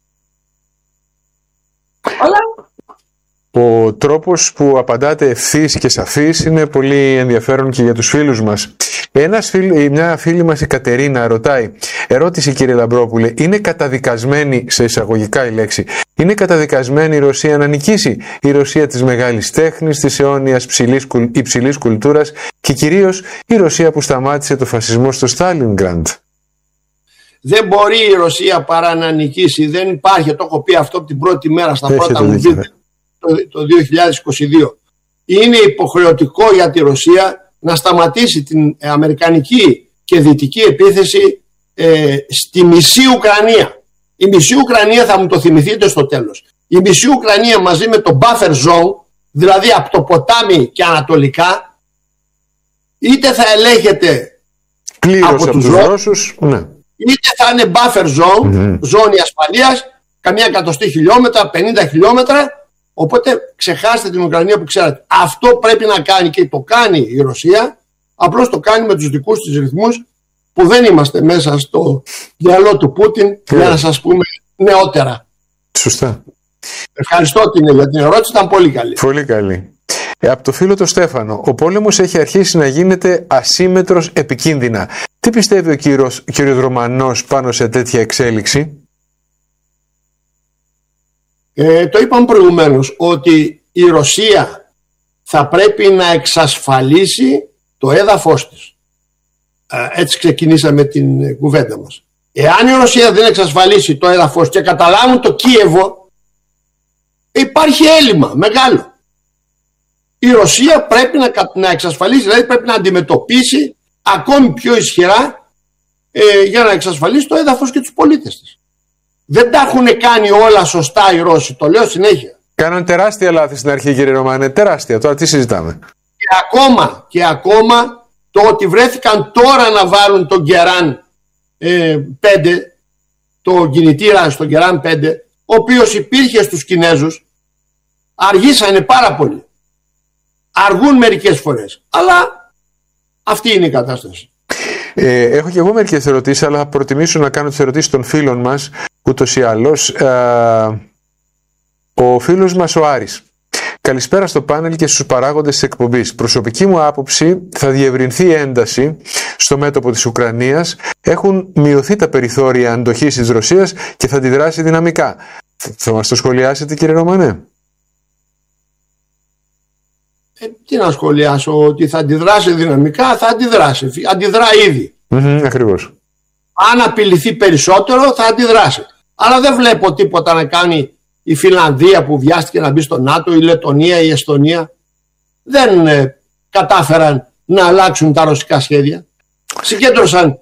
Αλλά ο τρόπος που απαντάτε ευθύς και σαφής είναι πολύ ενδιαφέρον και για τους φίλους μας. Μια φίλη μας, η Κατερίνα, ρωτάει, ερώτηση κύριε Λαμπρόπουλε, είναι καταδικασμένη, σε εισαγωγικά η λέξη, είναι καταδικασμένη η Ρωσία να νικήσει, η Ρωσία της μεγάλης τέχνης, της αιώνιας υψηλής κουλτούρας και κυρίως η Ρωσία που σταμάτησε το φασισμό στο Στάλινγκραντ? δεν μπορεί η Ρωσία παρά να νικήσει. Δεν υπάρχει, το έχω πει αυτό από την πρώτη μέρα στα πρώτα μου βίντεο το 2022. Είναι υποχρεωτικό για τη Ρωσία να σταματήσει την αμερικανική και δυτική επίθεση στη μισή Ουκρανία. Η μισή Ουκρανία, θα μου το θυμηθείτε στο τέλος, η μισή Ουκρανία μαζί με το buffer zone, δηλαδή από το ποτάμι και ανατολικά, είτε θα ελέγχεται πλήρως από τους Ρώσους, ναι, είτε θα είναι buffer zone, ζώνη ασφαλείας, καμιά 100 χιλιόμετρα, 50 χιλιόμετρα. Οπότε ξεχάστε την Ουκρανία που ξέρετε. Αυτό πρέπει να κάνει και το κάνει η Ρωσία. Απλώς το κάνει με τους δικούς της ρυθμούς που δεν είμαστε μέσα στο μυαλό του Πούτιν, για να σας πούμε νεότερα. Σωστά. Ευχαριστώ για την ερώτηση, ήταν πολύ καλή. Πολύ καλή. Από το φίλο το Στέφανο, ο πόλεμος έχει αρχίσει να γίνεται ασύμμετρος επικίνδυνα. Τι πιστεύει ο κύριος Ρωμανός πάνω σε τέτοια εξέλιξη? Το είπαμε προηγουμένως ότι η Ρωσία θα πρέπει να εξασφαλίσει το έδαφος της. Έτσι ξεκινήσαμε την κουβέντα μας. Εάν η Ρωσία δεν εξασφαλίσει το έδαφος και καταλάβουν το Κίεβο, υπάρχει έλλειμμα μεγάλο. Η Ρωσία πρέπει να εξασφαλίσει, δηλαδή πρέπει να αντιμετωπίσει ακόμη πιο ισχυρά για να εξασφαλίσει το έδαφος και τους πολίτες της. Δεν τα έχουν κάνει όλα σωστά οι Ρώσοι, το λέω συνέχεια. Κάναν τεράστια λάθη στην αρχή, κύριε Ρωμάνε, τεράστια. Τώρα τι συζητάμε? Και ακόμα το ότι βρέθηκαν τώρα να βάλουν τον Γκεράν 5, το κινητήρα στον Γκεράν 5, ο οποίος υπήρχε στους Κινέζους, αργήσανε πάρα πολύ. Αργούν μερικές φορές, αλλά αυτή είναι η κατάσταση. Έχω και εγώ μερικές ερωτήσεις, αλλά θα προτιμήσω να κάνω τις ερωτήσεις των φίλων μας, ούτως ή άλλως. Ο φίλος μας ο Άρης. Καλησπέρα στο πάνελ και στους παράγοντες της εκπομπής. Προσωπική μου άποψη, θα διευρυνθεί η ένταση στο μέτωπο της Ουκρανίας. Έχουν μειωθεί τα περιθώρια αντοχής της Ρωσίας και θα αντιδράσει δυναμικά. Θα μας το σχολιάσετε, κύριε Ρωμανέ? Τι να σχολιάσω, ότι θα αντιδράσει δυναμικά, θα αντιδράσει. Αντιδρά ήδη. Ακριβώς. Αν απειληθεί περισσότερο, θα αντιδράσει. Αλλά δεν βλέπω τίποτα να κάνει η Φινλανδία που βιάστηκε να μπει στο ΝΑΤΟ, η Λετωνία, η Εστονία. Δεν κατάφεραν να αλλάξουν τα ρωσικά σχέδια. Συγκέντρωσαν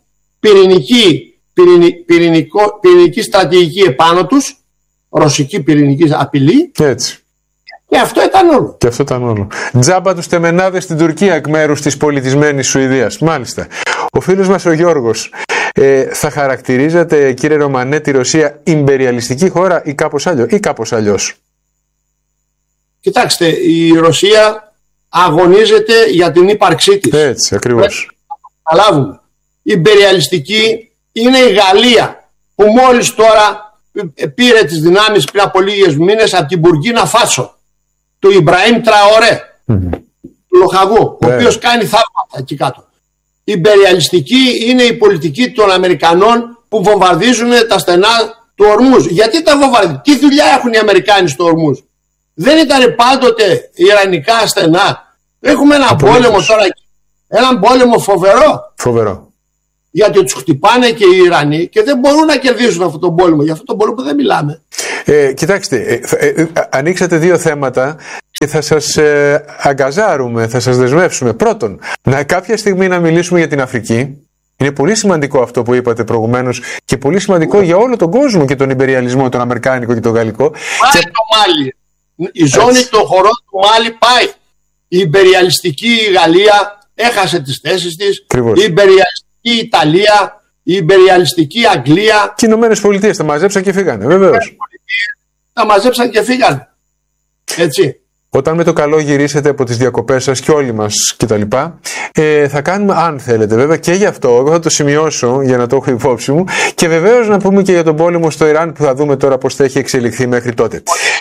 πυρηνική στρατηγική επάνω τους, ρωσική πυρηνική απειλή. Έτσι. Και αυτό ήταν όλο. Και αυτό ήταν όλο. Τζάμπα τους τεμενάδες στην Τουρκία εκ μέρους της πολιτισμένης Σουηδίας. Μάλιστα. Ο φίλος μας ο Γιώργος. Θα χαρακτηρίζατε, κύριε Ρωμανέ, τη Ρωσία ιμπεριαλιστική χώρα ή κάπως αλλιώς? Κοιτάξτε, η Ρωσία αγωνίζεται για την ύπαρξή της. Έτσι, ακριβώς. Καταλάβουμε. Η ιμπεριαλιστική είναι η Γαλλία, που μόλις τώρα πήρε τις δυνάμεις πριν από λίγες μήνες από την Μπουργκίνα Φάσο, του Ιμπραήμ Τραορέ, του Λοχαγού, ο οποίος κάνει θαύματα εκεί κάτω. Η ιμπεριαλιστική είναι η πολιτική των Αμερικανών που βομβαρδίζουν τα στενά του Ορμούζ. Γιατί τα βομβαρδίζουν? Τι δουλειά έχουν οι Αμερικάνοι στο Ορμούζ? Δεν ήταν πάντοτε ιρανικά στενά? Έχουμε έναν πόλεμο τώρα, έναν πόλεμο φοβερό. Φοβερό. γιατί τους χτυπάνε και οι Ιρανοί και δεν μπορούν να κερδίσουν αυτόν τον πόλεμο. Για αυτόν τον πόλεμο δεν μιλάμε. Κοιτάξτε, ανοίξατε δύο θέματα και θα σας αγκαζάρουμε, θα σας δεσμεύσουμε. Πρώτον, κάποια στιγμή να μιλήσουμε για την Αφρική. Είναι πολύ σημαντικό αυτό που είπατε προηγουμένως και πολύ σημαντικό για όλο τον κόσμο και τον ιμπεριαλισμό, τον αμερικάνικο και τον γαλλικό. Πάει το Μάλι. Η ζώνη των χωρών του Μάλι πάει. Η ιμπεριαλιστική Γαλλία έχασε τις θέσεις της. Ακριβώς. Η ιμπεριαλιστική Ιταλία, η ιμπεριαλιστική Αγγλία. Και οι Ηνωμένες Πολιτείες τα μαζέψαν και φύγανε, βεβαίως. Τα μαζέψαν και φύγανε. Έτσι. Όταν με το καλό γυρίσετε από τις διακοπές σας και όλοι μας κτλ. Θα κάνουμε, αν θέλετε βέβαια, και γι' αυτό, εγώ θα το σημειώσω για να το έχω υπόψη μου, και βεβαίως να πούμε και για τον πόλεμο στο Ιράν που θα δούμε τώρα πώς θα έχει εξελιχθεί μέχρι τότε.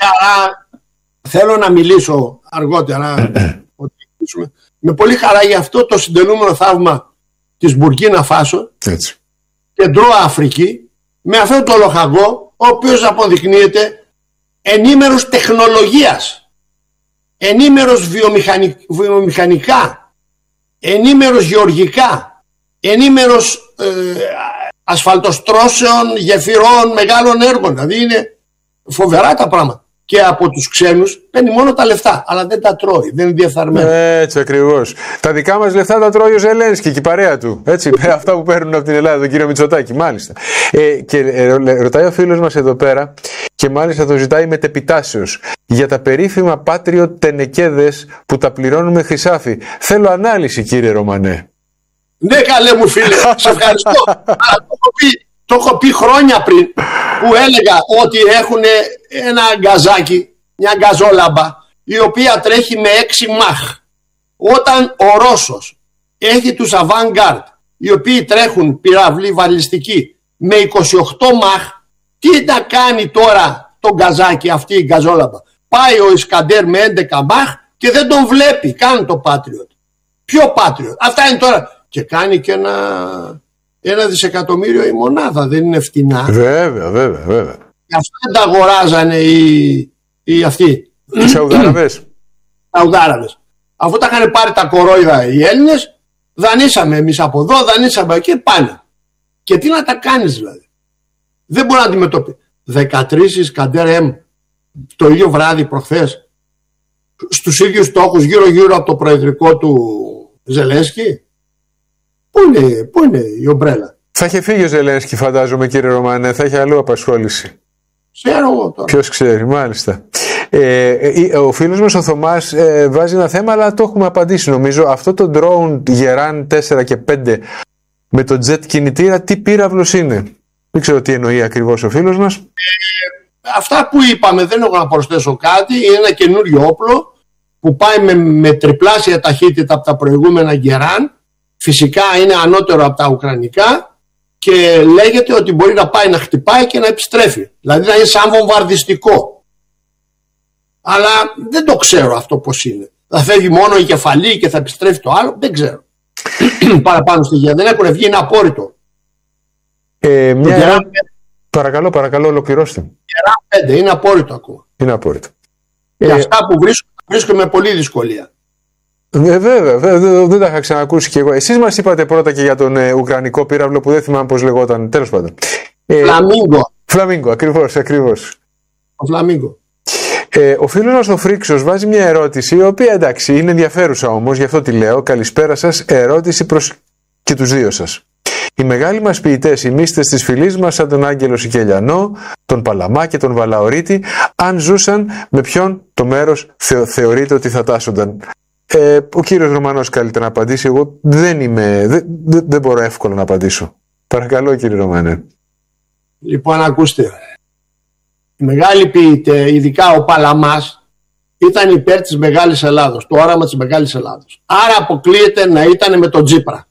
Θέλω να μιλήσω αργότερα με πολύ χαρά για αυτό το συντελούμενο θαύμα της Μπουρκίνα Φάσο, Κεντρό Αφρική, με αυτόν τον λοχαγό, ο οποίος αποδεικνύεται ενήμερος τεχνολογίας, ενήμερος βιομηχανικά, ενήμερος γεωργικά, ενήμερος ασφαλτοστρώσεων, γεφυρών, μεγάλων έργων. Δηλαδή είναι φοβερά τα πράγματα. Και από τους ξένους παίρνει μόνο τα λεφτά, αλλά δεν τα τρώει, δεν είναι διεφθαρμένο. Έτσι ακριβώς. Τα δικά μας λεφτά τα τρώει ο Ζελένσκι και η παρέα του. Έτσι, αυτά που παίρνουν από την Ελλάδα, τον κύριο Μητσοτάκη, μάλιστα. Και ρωτάει ο φίλος μας εδώ πέρα, και μάλιστα το ζητάει μετεπιτάσεως, για τα περίφημα Patriot τενεκέδες που τα πληρώνουμε χρυσάφι. Θέλω ανάλυση, κύριε Ρωμανέ. Ναι, καλέ μου φίλε, σε ευχαριστώ. Το έχω πει χρόνια πριν, που έλεγα ότι έχουν ένα γκαζάκι, μια γκαζόλαμπα, η οποία τρέχει με 6 μαχ. Όταν ο Ρώσος έχει τους Avangard, οι οποίοι τρέχουν πυραυλή βαλιστική με 28 μαχ, τι να κάνει τώρα το γκαζάκι, αυτή η γκαζόλαμπα? Πάει ο Ισκαντέρ με 11 μαχ και δεν τον βλέπει καν το Patriot. Ποιο Patriot? Αυτά είναι τώρα. Και κάνει και ένα δισεκατομμύριο η μονάδα, δεν είναι φτηνά. Βέβαια. Και αυτά δεν τα αγοράζανε οι αυτοί. Οι Σαουδάραβες. Αφού τα είχαν πάρει τα κορόιδα οι Έλληνες, δανείσαμε εμείς από εδώ, δανείσαμε εκεί, πάνε. Και τι να τα κάνεις δηλαδή? Δεν μπορεί να αντιμετωπίσει. 13 Ισκαντέρ M το ίδιο βράδυ προχθές, στους ίδιους τόχους, γύρω-γύρω από το προεδρικό του Ζελένσκι. Πού είναι η ομπρέλα? Θα είχε φύγει ο Ζελένσκι, φαντάζομαι, κύριε Ρωμανέ, θα είχε αλλού απασχόληση. Ξέρω εγώ τώρα. Ποιος ξέρει, μάλιστα. Ο φίλος μας ο Θωμάς βάζει ένα θέμα, αλλά το έχουμε απαντήσει νομίζω. Αυτό το drone Γεράν 4 και 5 με το jet κινητήρα, τι πύραυλος είναι? Δεν ξέρω τι εννοεί ακριβώς ο φίλος μας. Αυτά που είπαμε, δεν έχω να προσθέσω κάτι. Είναι ένα καινούριο όπλο που πάει με τριπλάσια ταχύτητα από τα προηγούμενα Γεράν. Φυσικά είναι ανώτερο από τα ουκρανικά και λέγεται ότι μπορεί να πάει να χτυπάει και να επιστρέφει. Δηλαδή να είναι σαν βομβαρδιστικό. Αλλά δεν το ξέρω αυτό πώς είναι. Θα φεύγει μόνο η κεφαλή και θα επιστρέφει το άλλο. Δεν ξέρω. Παραπάνω στοιχεία δεν έχουν βγει, είναι απόρριτο. Παρακαλώ, ολοκληρώστε. Γεράν 5 είναι απόρριτο ακόμα. Είναι απόρριτο. Και αυτά που βρίσκω με πολύ δυσκολία. Βέβαια, δεν τα είχα ξανακούσει κι εγώ. Εσείς μας είπατε πρώτα και για τον ουκρανικό πύραυλο που δεν θυμάμαι πώς λεγόταν. Τέλος πάντων. Φλαμίγκο, ακριβώς. Ο Φλαμίγκο. Ο φίλος μας ο Φρίξος βάζει μια ερώτηση, η οποία εντάξει είναι ενδιαφέρουσα όμως, γι' αυτό τη λέω. Καλησπέρα σας, ερώτηση προς και τους δύο σας. Οι μεγάλοι μας ποιητές, οι μύστες της φυλής μας, σαν τον Άγγελο Σικελιανό, τον Παλαμά και τον Βαλαωρίτη, αν ζούσαν, με ποιον το μέρος θεωρείτε ότι θα τάσσονταν? Ο κύριος Ρωμανός καλύτερα να απαντήσει. Εγώ δεν μπορώ εύκολα να απαντήσω. Παρακαλώ, κύριε Ρωμανέ. Λοιπόν, ακούστε. Οι μεγάλοι ποιητές, ειδικά ο Παλαμάς, ήταν υπέρ της Μεγάλης Ελλάδος, το όραμα της Μεγάλης Ελλάδος. Άρα αποκλείεται να ήταν με τον Τσίπρα.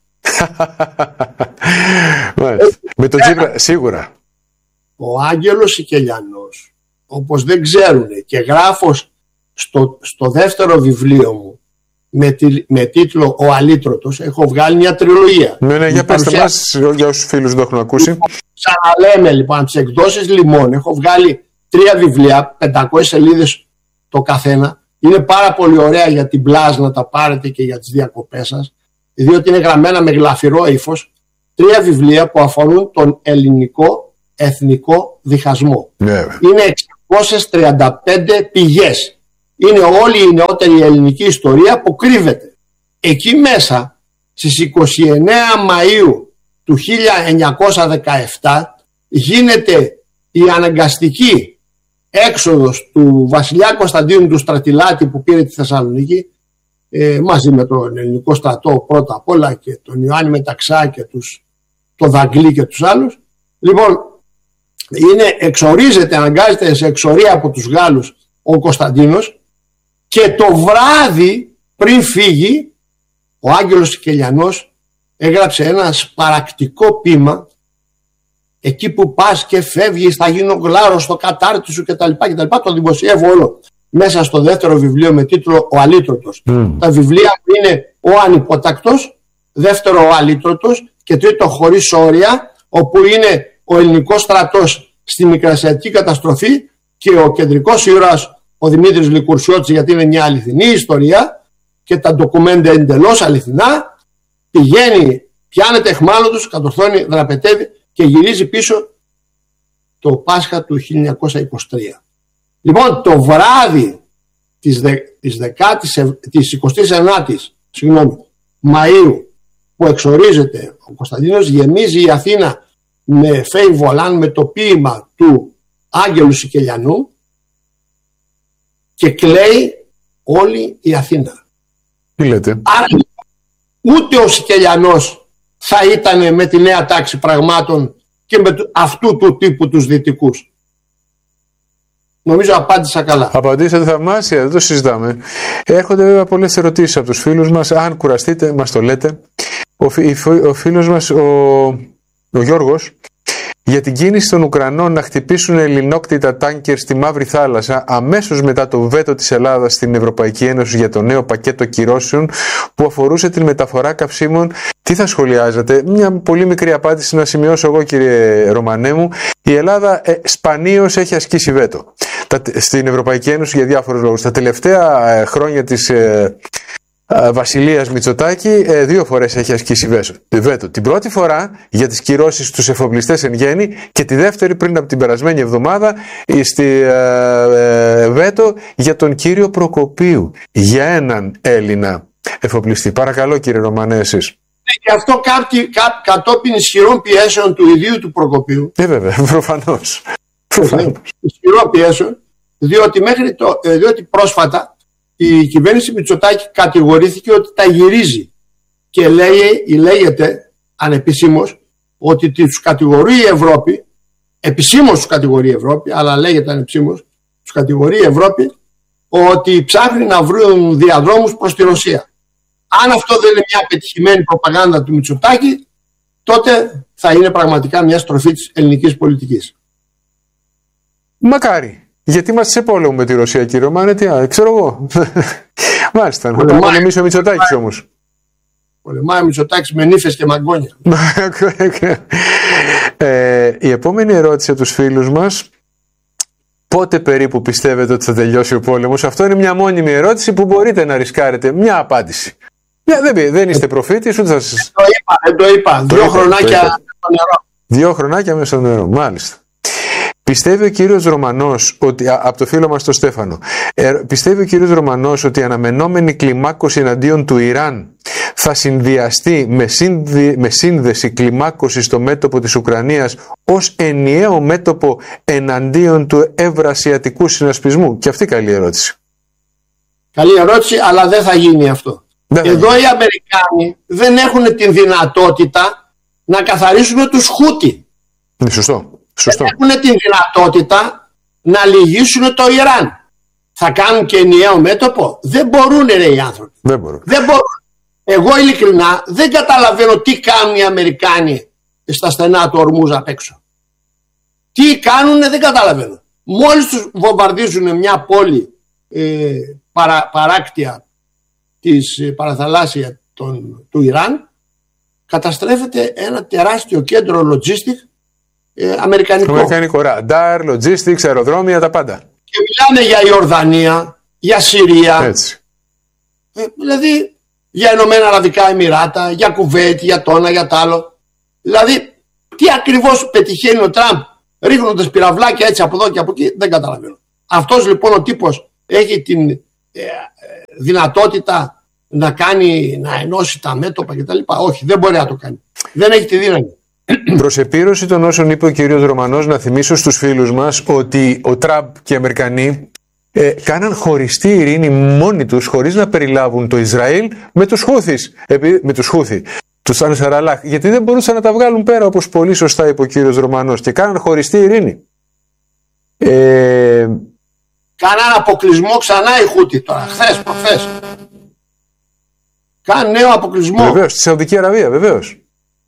Με τον Τσίπρα, σίγουρα. Ο Άγγελος Σικελιανός, όπως δεν ξέρουν, και γράφω στο δεύτερο βιβλίο μου με τίτλο «Ο Αλήτρωτος», έχω βγάλει μια τριλογία. Ναι, για πέστε μας, για όσους φίλους το έχουν ακούσει. Ξαναλέμε λοιπόν, από τις εκδόσεις Λιμών έχω βγάλει 3 βιβλία, 500 σελίδες το καθένα. Είναι πάρα πολύ ωραία για την πλάζ να τα πάρετε και για τις διακοπές σας, διότι είναι γραμμένα με γλαφυρό ύφος 3 βιβλία που αφορούν τον ελληνικό εθνικό διχασμό. Είναι 635 πηγές. Είναι όλη η νεότερη ελληνική ιστορία που κρύβεται. Εκεί μέσα στις 29 Μαΐου του 1917 γίνεται η αναγκαστική έξοδος του βασιλιά Κωνσταντίνου του Στρατιλάτη που πήρε τη Θεσσαλονίκη μαζί με τον ελληνικό στρατό πρώτα απ' όλα και τον Ιωάννη Μεταξά και τον Δαγκλή και τους άλλους. Λοιπόν, αναγκάζεται σε εξορία από τους Γάλλους ο Κωνσταντίνος και το βράδυ πριν φύγει ο Άγγελος Σικελιανός έγραψε ένα σπαρακτικό ποίημα. Εκεί που πας και φεύγεις θα γίνω γλάρος στο κατάρτι σου κτλ. Το δημοσιεύω όλο μέσα στο δεύτερο βιβλίο με τίτλο Ο Αλήτρωτος. Τα βιβλία είναι Ο Ανυπότακτος, δεύτερο Ο Αλήτρωτος και τρίτο Χωρίς όρια, όπου είναι ο ελληνικός στρατός στη Μικρασιατική καταστροφή και ο κεντρικός ήρωας ο Δημήτρης Λικουρσιώτης, γιατί είναι μια αληθινή ιστορία και τα ντοκουμέντα εντελώς αληθινά. Πηγαίνει, πιάνεται εχμάλωτος, κατορθώνει, δραπετεύει και γυρίζει πίσω το Πάσχα του 1923. Λοιπόν, το βράδυ της 29ης Μαΐου που εξορίζεται ο Κωνσταντίνος, γεμίζει η Αθήνα με φέι βολάν, με το ποίημα του Άγγελου Σικελιανού και κλαίει όλη η Αθήνα. Τι λέτε? Άρα ούτε ο Σικελιανός θα ήταν με τη νέα τάξη πραγμάτων και με αυτού του τύπου τους δυτικούς. Νομίζω απάντησα καλά. Απαντήσατε θαυμάσια, δεν το συζητάμε. Έρχονται βέβαια πολλές ερωτήσεις από τους φίλους μας. Αν κουραστείτε, μας το λέτε. Ο φίλος μας, ο Γιώργος, για την κίνηση των Ουκρανών να χτυπήσουν ελληνόκτητα τάνκερ στη Μαύρη Θάλασσα αμέσως μετά το βέτο της Ελλάδας στην Ευρωπαϊκή Ένωση για το νέο πακέτο κυρώσεων που αφορούσε την μεταφορά καυσίμων, τι θα σχολιάζατε? Μια πολύ μικρή απάντηση να σημειώσω εγώ, κύριε Ρωμανέ μου. Η Ελλάδα σπανίως έχει ασκήσει βέτο στην Ευρωπαϊκή Ένωση για διάφορους λόγους. Τα τελευταία χρόνια της Βασιλείας Μητσοτάκη 2 φορές έχει ασκήσει βέτο. Την πρώτη φορά για τις κυρώσεις στους εφοπλιστές εν γέννη και τη δεύτερη πριν από την περασμένη εβδομάδα στη βέτο για τον κύριο Προκοπίου, για έναν Έλληνα εφοπλιστή. Παρακαλώ, κύριε Ρωμανέ, εσείς. Και αυτό κατόπιν ισχυρών πιέσεων του ιδίου του Προκοπίου. Βέβαια, προφανώς. Ισχυρών πιέσεων, διότι πρόσφατα η κυβέρνηση Μητσοτάκη κατηγορήθηκε ότι τα γυρίζει και λέγεται ανεπισήμως ότι τους κατηγορεί η Ευρώπη, επισήμως τους κατηγορεί η Ευρώπη, αλλά λέγεται ανεπισήμως, τους κατηγορεί η Ευρώπη ότι ψάχνει να βρουν διαδρόμους προς τη Ρωσία. Αν αυτό δεν είναι μια πετυχημένη προπαγάνδα του Μητσοτάκη, τότε θα είναι πραγματικά μια στροφή της ελληνικής πολιτικής. Μακάρι. Γιατί είμαστε σε πόλεμο με τη Ρωσία, κύριε Ρωμανέ, ξέρω εγώ. Μάλιστα, να το πολεμήσει ο Μητσοτάκης όμως. Πολεμάει ο Μητσοτάκης με νύφες και μαγκόνια. Η επόμενη ερώτηση από τους φίλους μας. Πότε περίπου πιστεύετε ότι θα τελειώσει ο πόλεμος? Αυτό είναι μια μόνιμη ερώτηση που μπορείτε να ρισκάρετε μια απάντηση. Δεν είστε προφήτης, ούτε θα σας... Δεν το είπα. 2 χρονάκια στο νερό. 2 χρονάκια μέσα στο νερό, μάλιστα. Πιστεύει ο κύριος Ρωμανός ότι, από το φίλο μας τον Στέφανο, πιστεύει ο κύριος Ρωμανός ότι η αναμενόμενη κλιμάκωση εναντίον του Ιράν θα συνδυαστεί με σύνδεση κλιμάκωση στο μέτωπο της Ουκρανίας ως ενιαίο μέτωπο εναντίον του ευρασιατικού συνασπισμού? Και αυτή καλή ερώτηση. Καλή ερώτηση, αλλά δεν θα γίνει αυτό. Εδώ οι Αμερικάνοι δεν έχουν την δυνατότητα να καθαρίσουν τους Χούτι. Σωστό. Δεν έχουν την δυνατότητα να λυγίσουν το Ιράν. Θα κάνουν και ενιαίο μέτωπο? Δεν μπορούν, ρε, οι άνθρωποι. Δεν μπορούν. Εγώ ειλικρινά δεν καταλαβαίνω τι κάνουν οι Αμερικάνοι στα στενά του Ορμούζ απ' έξω. Τι κάνουν, δεν καταλαβαίνω. Μόλις τους βομβαρδίζουν μια πόλη παράκτια της παραθαλάσσια του Ιράν, καταστρέφεται ένα τεράστιο κέντρο logistic αμερικανικό. Ραντάρ, logistics, αεροδρόμια, τα πάντα. Και μιλάνε για Ιορδανία, για Συρία. Έτσι. Δηλαδή για Ηνωμένα Αραβικά Εμιράτα, για Κουβέιτ, για το ένα, για το άλλο. Δηλαδή, τι ακριβώς πετυχαίνει ο Τραμπ ρίχνοντας πυραυλάκια έτσι από εδώ και από εκεί, δεν καταλαβαίνω. Αυτός λοιπόν ο τύπος έχει την δυνατότητα να ενώσει τα μέτωπα κτλ. Όχι, δεν μπορεί να το κάνει. Δεν έχει τη δύναμη. Προς επίρρωση των όσων είπε ο κύριος Ρωμανός, να θυμίσω στους φίλους μας ότι ο Τραμπ και οι Αμερικανοί κάναν χωριστή ειρήνη μόνοι τους, χωρίς να περιλάβουν το Ισραήλ με τους Χούθις. Με τους Χούθι, τους Ανσαραλάχ, γιατί δεν μπορούσαν να τα βγάλουν πέρα, όπως πολύ σωστά είπε ο κύριος Ρωμανός, και κάναν χωριστή ειρήνη. Κάναν αποκλεισμό ξανά οι Χούθι τώρα, χθες, προχθές. Κάνουν νέο αποκλεισμό. Βεβαίως, στη Σαουδική Αραβία, βεβαίως.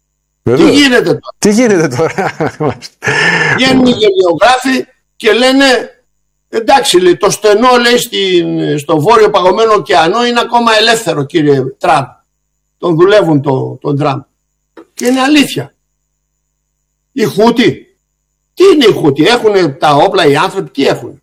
Τι γίνεται τώρα. Βγαίνουν οι γεωγράφοι και λένε, εντάξει, λέει, το στενό, λέει, στο βόρειο παγωμένο ωκεανό είναι ακόμα ελεύθερο, κύριε Τραμπ. Τον δουλεύουν τον Τραμπ. Και είναι αλήθεια. Οι Χούθι, τι είναι οι Χούθι, έχουν τα όπλα οι άνθρωποι, τι έχουν.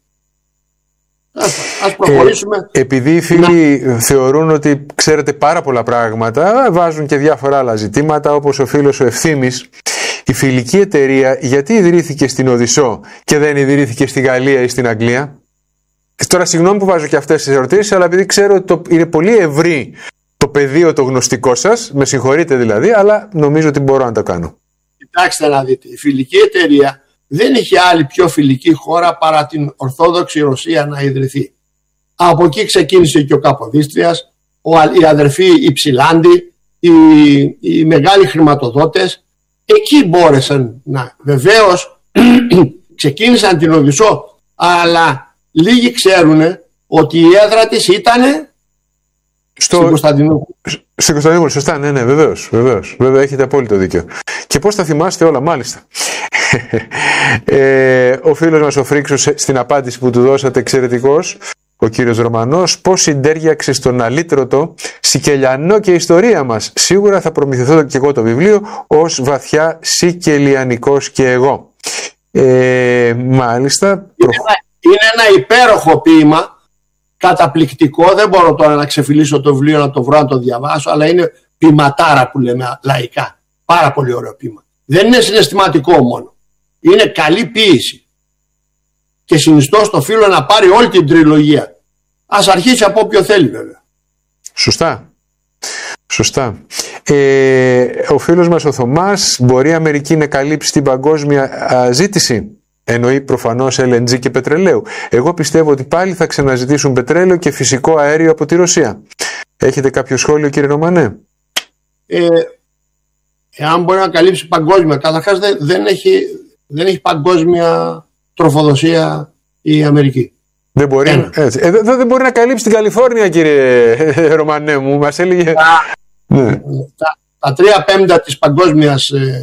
Ας προχωρήσουμε. Επειδή οι φίλοι θεωρούν ότι ξέρετε πάρα πολλά πράγματα, βάζουν και διάφορα άλλα ζητήματα, όπως ο φίλος ο Ευθύμης. Η φιλική εταιρεία γιατί ιδρύθηκε στην Οδυσσό και δεν ιδρύθηκε στη Γαλλία ή στην Αγγλία? Τώρα συγγνώμη που βάζω και αυτές τις ερωτήσεις, αλλά επειδή ξέρω ότι είναι πολύ ευρύ το πεδίο το γνωστικό σας, με συγχωρείτε δηλαδή, αλλά νομίζω ότι μπορώ να το κάνω. Κοιτάξτε να δείτε, η φιλική εταιρεία δεν είχε άλλη πιο φιλική χώρα παρά την Ορθόδοξη Ρωσία να ιδρυθεί. Από εκεί ξεκίνησε και ο Καποδίστριας, οι αδερφοί οι Ψηλάντοι, οι μεγάλοι χρηματοδότες. Εκεί μπόρεσαν να, βεβαίως ξεκίνησαν την Οδυσσό, αλλά λίγοι ξέρουν ότι η έδρα της ήταν στην Κωνσταντινούπολη. Στην Κωνσταντινούπολη, σωστά, ναι, βεβαίως. Βέβαια, έχετε απόλυτο δίκιο. Και πώς τα θυμάστε όλα, μάλιστα. Ο φίλος μας ο Φρίξος, στην απάντηση που του δώσατε, εξαιρετικός, ο κύριος Ρωμανός, πώς συντέριαξε στον αλήτρωτο Σικελιανό και ιστορία μας. Σίγουρα θα προμηθευτώ και εγώ το βιβλίο ως βαθιά Σικελιανικός και εγώ. Μάλιστα. Είναι ένα υπέροχο ποίημα, καταπληκτικό. Δεν μπορώ τώρα να ξεφυλίσω το βιβλίο, να το βρω, να το διαβάσω, αλλά είναι ποιηματάρα που λέμε λαϊκά. Πάρα πολύ ωραίο ποίημα. Δεν είναι συναισθηματικό μόνο. Είναι καλή ποίηση. Και συνιστώ στο φίλο να πάρει όλη την τριλογία. Ας αρχίσει από όποιο θέλει βέβαια. Σωστά. Ο φίλος μας ο Θωμάς, μπορεί η Αμερική να καλύψει την παγκόσμια ζήτηση? Εννοεί προφανώς LNG και πετρελαίου. Εγώ πιστεύω ότι πάλι θα ξαναζητήσουν πετρέλαιο και φυσικό αέριο από τη Ρωσία. Έχετε κάποιο σχόλιο, κύριε Ρωμανέ? Εάν μπορεί να καλύψει παγκόσμια, καταρχάς δεν έχει παγκόσμια τροφοδοσία η Αμερική. Δεν μπορεί, δεν μπορεί να καλύψει την Καλιφόρνια, κύριε Ρωμανέ μου. Μας έλεγε... Τα 3/5 της παγκόσμιας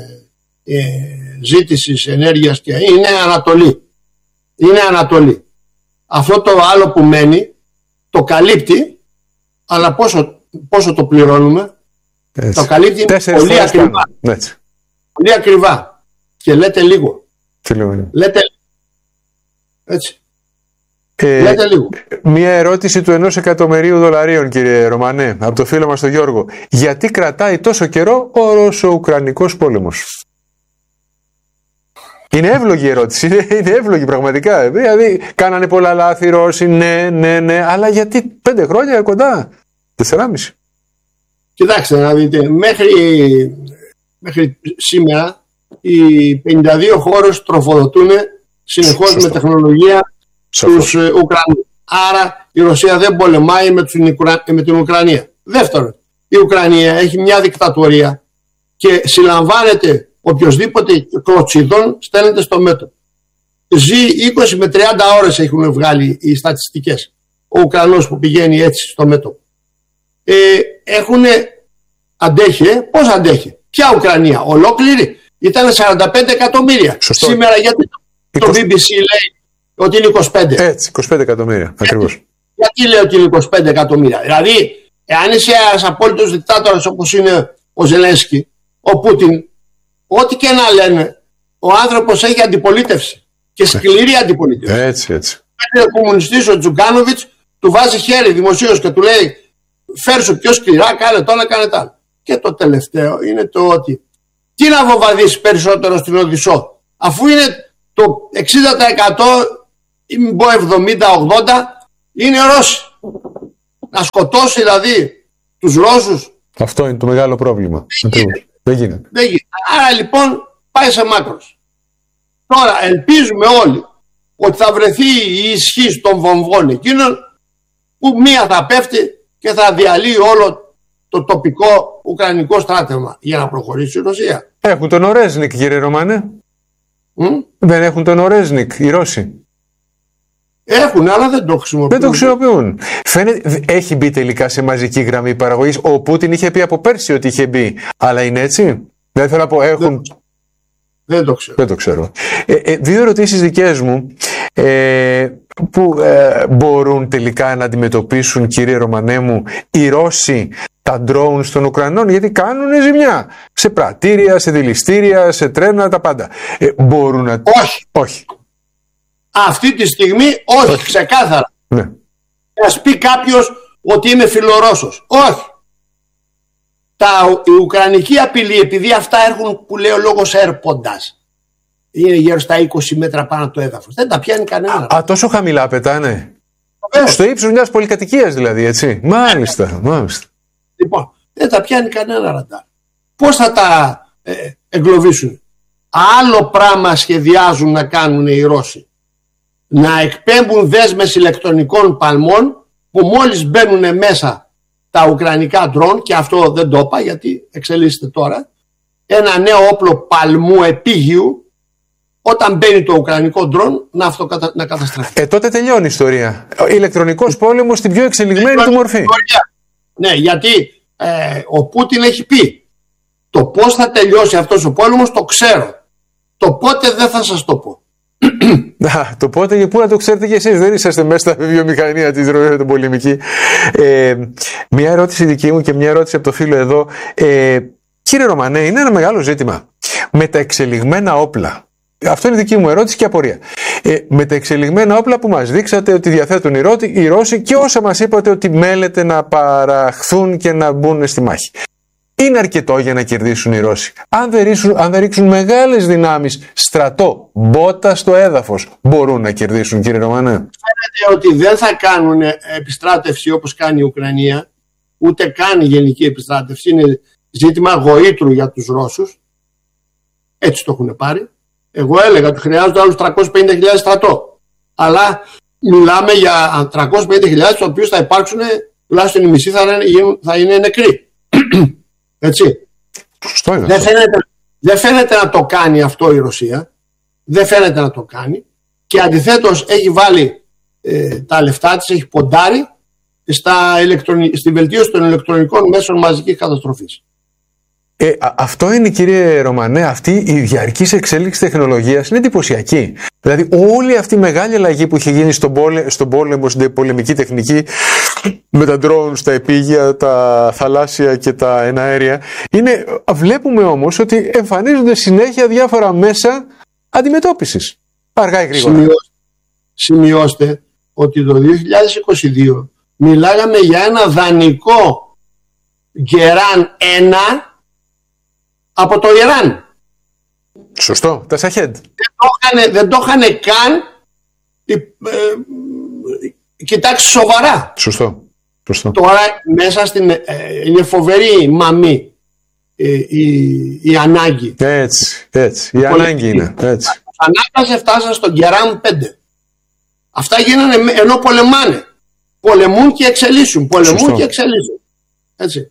ζήτησης ενέργειας και είναι Ανατολή. Αυτό το άλλο που μένει το καλύπτει, αλλά πόσο το πληρώνουμε? Έτσι. Το καλύπτει πολύ ακριβά. Πολύ ακριβά. Και λέτε λίγο. Έτσι. Λέτε λίγο. Μία ερώτηση του 1 εκατομμυρίου δολαρίων, κύριε Ρωμανέ, από το φίλο μας τον Γιώργο. Γιατί κρατάει τόσο καιρό ο Ρώσο-Ουκρανικός πόλεμος? Είναι εύλογη η ερώτηση, είναι εύλογη πραγματικά. Δηλαδή, κάνανε πολλά λάθη οι Ρώσοι, ναι, αλλά γιατί 5 χρόνια κοντά, 4,5. Κοιτάξτε να δείτε, μέχρι σήμερα οι 52 χώρες τροφοδοτούν συνεχώς με τεχνολογία τους Ουκρανούς. Άρα η Ρωσία δεν πολεμάει με την Ουκρανία. Δεύτερον, η Ουκρανία έχει μια δικτατορία και συλλαμβάνεται οποιοσδήποτε κλωτσιδών στέλνεται στο μέτωπο. Ζει 20 με 30 ώρες έχουν βγάλει οι στατιστικές. Ο Ουκρανός που πηγαίνει έτσι στο μέτωπο. Αντέχει, πώς αντέχει? Ποια Ουκρανία? Ολόκληρη? Ήταν 45 εκατομμύρια. Σωστό. Σήμερα γιατί το BBC λέει ότι είναι 25? Έτσι, 25 εκατομμύρια ακριβώς. Γιατί λέει ότι είναι 25 εκατομμύρια? Δηλαδή, εάν είσαι ένας απόλυτος δικτάτορας όπως είναι ο Ζελένσκι, ο Πούτιν, ό,τι και να λένε, ο άνθρωπος έχει αντιπολίτευση και σκληρή αντιπολίτευση. Έτσι. Ο κομμουνιστής ο Τζουγκάνοβιτς του βάζει χέρι δημοσίως και του λέει φέρσου πιο σκληρά, κάνε το ένα, κάνε τα άλλα. Και το τελευταίο είναι το ότι Τι να βομβαρδίσει περισσότερο στην Οδυσσό, αφού είναι το 60% ή μην πω 70-80% είναι Ρώσοι. Να σκοτώσει δηλαδή τους Ρώσους. Αυτό είναι το μεγάλο πρόβλημα. Δεν γίνεται. Άρα λοιπόν πάει σε μάκρος. Τώρα ελπίζουμε όλοι ότι θα βρεθεί η ισχύ των βομβών εκείνων, που μία θα πέφτει και θα διαλύει όλο το τοπικό ουκρανικό στράτευμα για να προχωρήσει η Ρωσία. Έχουν τον Ορέζνικ, κύριε Ρωμανέ. Δεν έχουν τον Ορέζνικ οι Ρώσοι? Έχουν, αλλά δεν το χρησιμοποιούν. Δεν το χρησιμοποιούν. Έχει μπει τελικά σε μαζική γραμμή παραγωγής? Ο Πούτιν είχε πει από πέρσι ότι είχε μπει, αλλά είναι έτσι? Δεν θέλω να πω, έχουν... Δεν το ξέρω. Δεν το ξέρω. Δύο ερωτήσεις δικές μου που μπορούν τελικά να αντιμετωπίσουν, κύριε Ρωμανέ μου, οι Ρώσοι τα drones των Ουκρανών, γιατί κάνουν ζημιά σε πρατήρια, σε δηληστήρια, σε τρένα, τα πάντα. Μπορούν να... Όχι. Αυτή τη στιγμή όχι. Ξεκάθαρα. Ναι. Ας πει κάποιος ότι είμαι φιλορώσος. Όχι. Η ουκρανική απειλή, επειδή αυτά έχουν, που λέει ο λόγος, έρποντας, είναι γύρω στα 20 μέτρα πάνω από το έδαφος, δεν τα πιάνει κανένα. Τόσο χαμηλά πετάνε? Στο ύψος μιας πολυκατοικίας δηλαδή, έτσι? Μάλιστα. Λοιπόν, δεν τα πιάνει κανένα ραντάρ. Πώς θα τα εγκλωβίσουν? Άλλο πράγμα σχεδιάζουν να κάνουν οι Ρώσοι. Να εκπέμπουν δέσμες ηλεκτρονικών παλμών που μόλις μπαίνουν μέσα τα ουκρανικά ντρόν, και αυτό δεν το είπα γιατί εξελίσσεται τώρα, ένα νέο όπλο παλμού επίγειου, όταν μπαίνει το ουκρανικό ντρόν να καταστραφεί. Τότε τελειώνει η ιστορία. Ο ηλεκτρονικός πόλεμος στην πιο εξελιγμένη του μορφή. Ναι, γιατί ο Πούτιν έχει πει το πώς θα τελειώσει αυτός ο πόλεμος το ξέρω. Το πότε δεν θα σας το πω. Το πότε και πού να το ξέρετε κι εσείς? Δεν είσαστε μέσα στα βιομηχανία της των πολεμική. Μια ερώτηση δική μου και μια ερώτηση από το φίλο εδώ. Κύριε Ρωμανέ, είναι ένα μεγάλο ζήτημα με τα εξελιγμένα όπλα. Αυτό είναι δική μου ερώτηση και απορία. Με τα εξελιγμένα όπλα που μας δείξατε ότι διαθέτουν οι Ρώσοι και όσα μας είπατε ότι μέλετε να παραχθούν και να μπουν στη μάχη, είναι αρκετό για να κερδίσουν οι Ρώσοι? Αν δεν ρίξουν μεγάλες δυνάμεις, στρατό, μπότα στο έδαφος, μπορούν να κερδίσουν, κύριε Ρωμανέ? Φαίνεται ότι δεν θα κάνουν επιστράτευση όπως κάνει η Ουκρανία, ούτε κάνει γενική επιστράτευση. Είναι ζήτημα γοήτρου για τους Ρώσους. Έτσι το έχουν πάρει. Εγώ έλεγα ότι χρειάζονται άλλους 350.000 στρατό. Αλλά μιλάμε για 350.000, τους οποίους θα υπάρξουν τουλάχιστον οι μισοί θα είναι νεκροί. Έτσι. Δεν φαίνεται να το κάνει αυτό η Ρωσία. Δεν φαίνεται να το κάνει. Και αντιθέτως έχει βάλει τα λεφτά της, έχει ποντάρει στη βελτίωση των ηλεκτρονικών μέσων μαζικής καταστροφής. Αυτό είναι, κύριε Ρωμανέ, αυτή η διαρκής εξέλιξη τεχνολογίας είναι εντυπωσιακή. Δηλαδή όλη αυτή η μεγάλη αλλαγή που είχε γίνει στον πόλεμο, στην πολεμική τεχνική, με τα drones, τα επίγεια, τα θαλάσσια και τα εναέρια, βλέπουμε όμως ότι εμφανίζονται συνέχεια διάφορα μέσα αντιμετώπισης. Αργά ή γρήγορα. Σημειώστε ότι το 2022 μιλάγαμε για ένα δανεικό Γκεράν 1 από το Ιράν. Σωστό, τα Σαχέντ. Δεν το είχαν καν κοιτάξει σοβαρά. Σωστό. Τώρα μέσα είναι φοβερή μαμή η ανάγκη. Έτσι, η ανάγκη είναι. Έτσι. Ανάγκασε, φτάσαν στον Γκεράν 5. Αυτά γίνανε ενώ πολεμάνε. Πολεμούν και εξελίσσουν. Έτσι.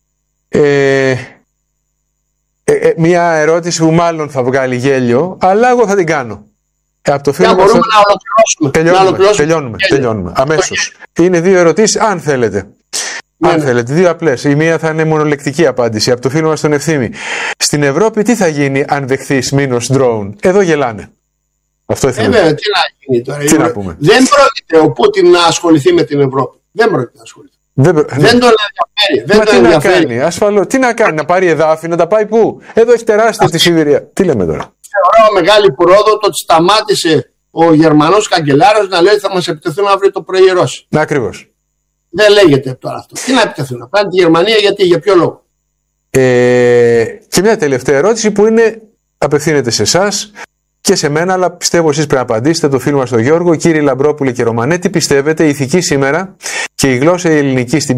Μια ερώτηση που μάλλον θα βγάλει γέλιο, αλλά εγώ θα την κάνω. Από το φίλο μπορούμε να ολοκληρώσουμε. Τελειώνουμε. Αμέσως. Είναι δύο ερωτήσεις, αν θέλετε. Αν θέλετε, δύο απλές. Η μία θα είναι μονολεκτική απάντηση. Από το φίλο μας τον Ευθύμη. Στην Ευρώπη τι θα γίνει αν δεχθείς μήνος drone? Εδώ γελάνε. Αυτό ήθελα. Τι να γίνει τώρα? Τι να πούμε? Δεν πρόκειται ο Πούτιν να ασχοληθεί με την Ευρώπη. Δεν πρόκειται να ασχοληθεί. Δεν τον ενδιαφέρει. Να κάνει, ασφαλώς. Τι να κάνει, να πάρει εδάφη, να τα πάει πού? Εδώ έχει τεράστια τη Σιβηρία. Τι λέμε τώρα? Θεωρώ μεγάλη πρόοδο το ότι σταμάτησε ο Γερμανός καγκελάριος να λέει ότι θα μας επιτεθούν αύριο το πρωί οι Ρώσοι. Ακριβώς. Δεν λέγεται τώρα αυτό. Τι να επιτεθούν? Να πάνε τη Γερμανία, γιατί, για ποιο λόγο? Και μια τελευταία ερώτηση που απευθύνεται σε εσάς και σε μένα, αλλά πιστεύω εσείς πρέπει να απαντήσετε, το φίλο μας τον Γιώργο. Κύριε Λαμπρόπουλε και Ρωμανέ, τι πιστεύετε, η ηθική σήμερα και η γλώσσα η ελληνική στην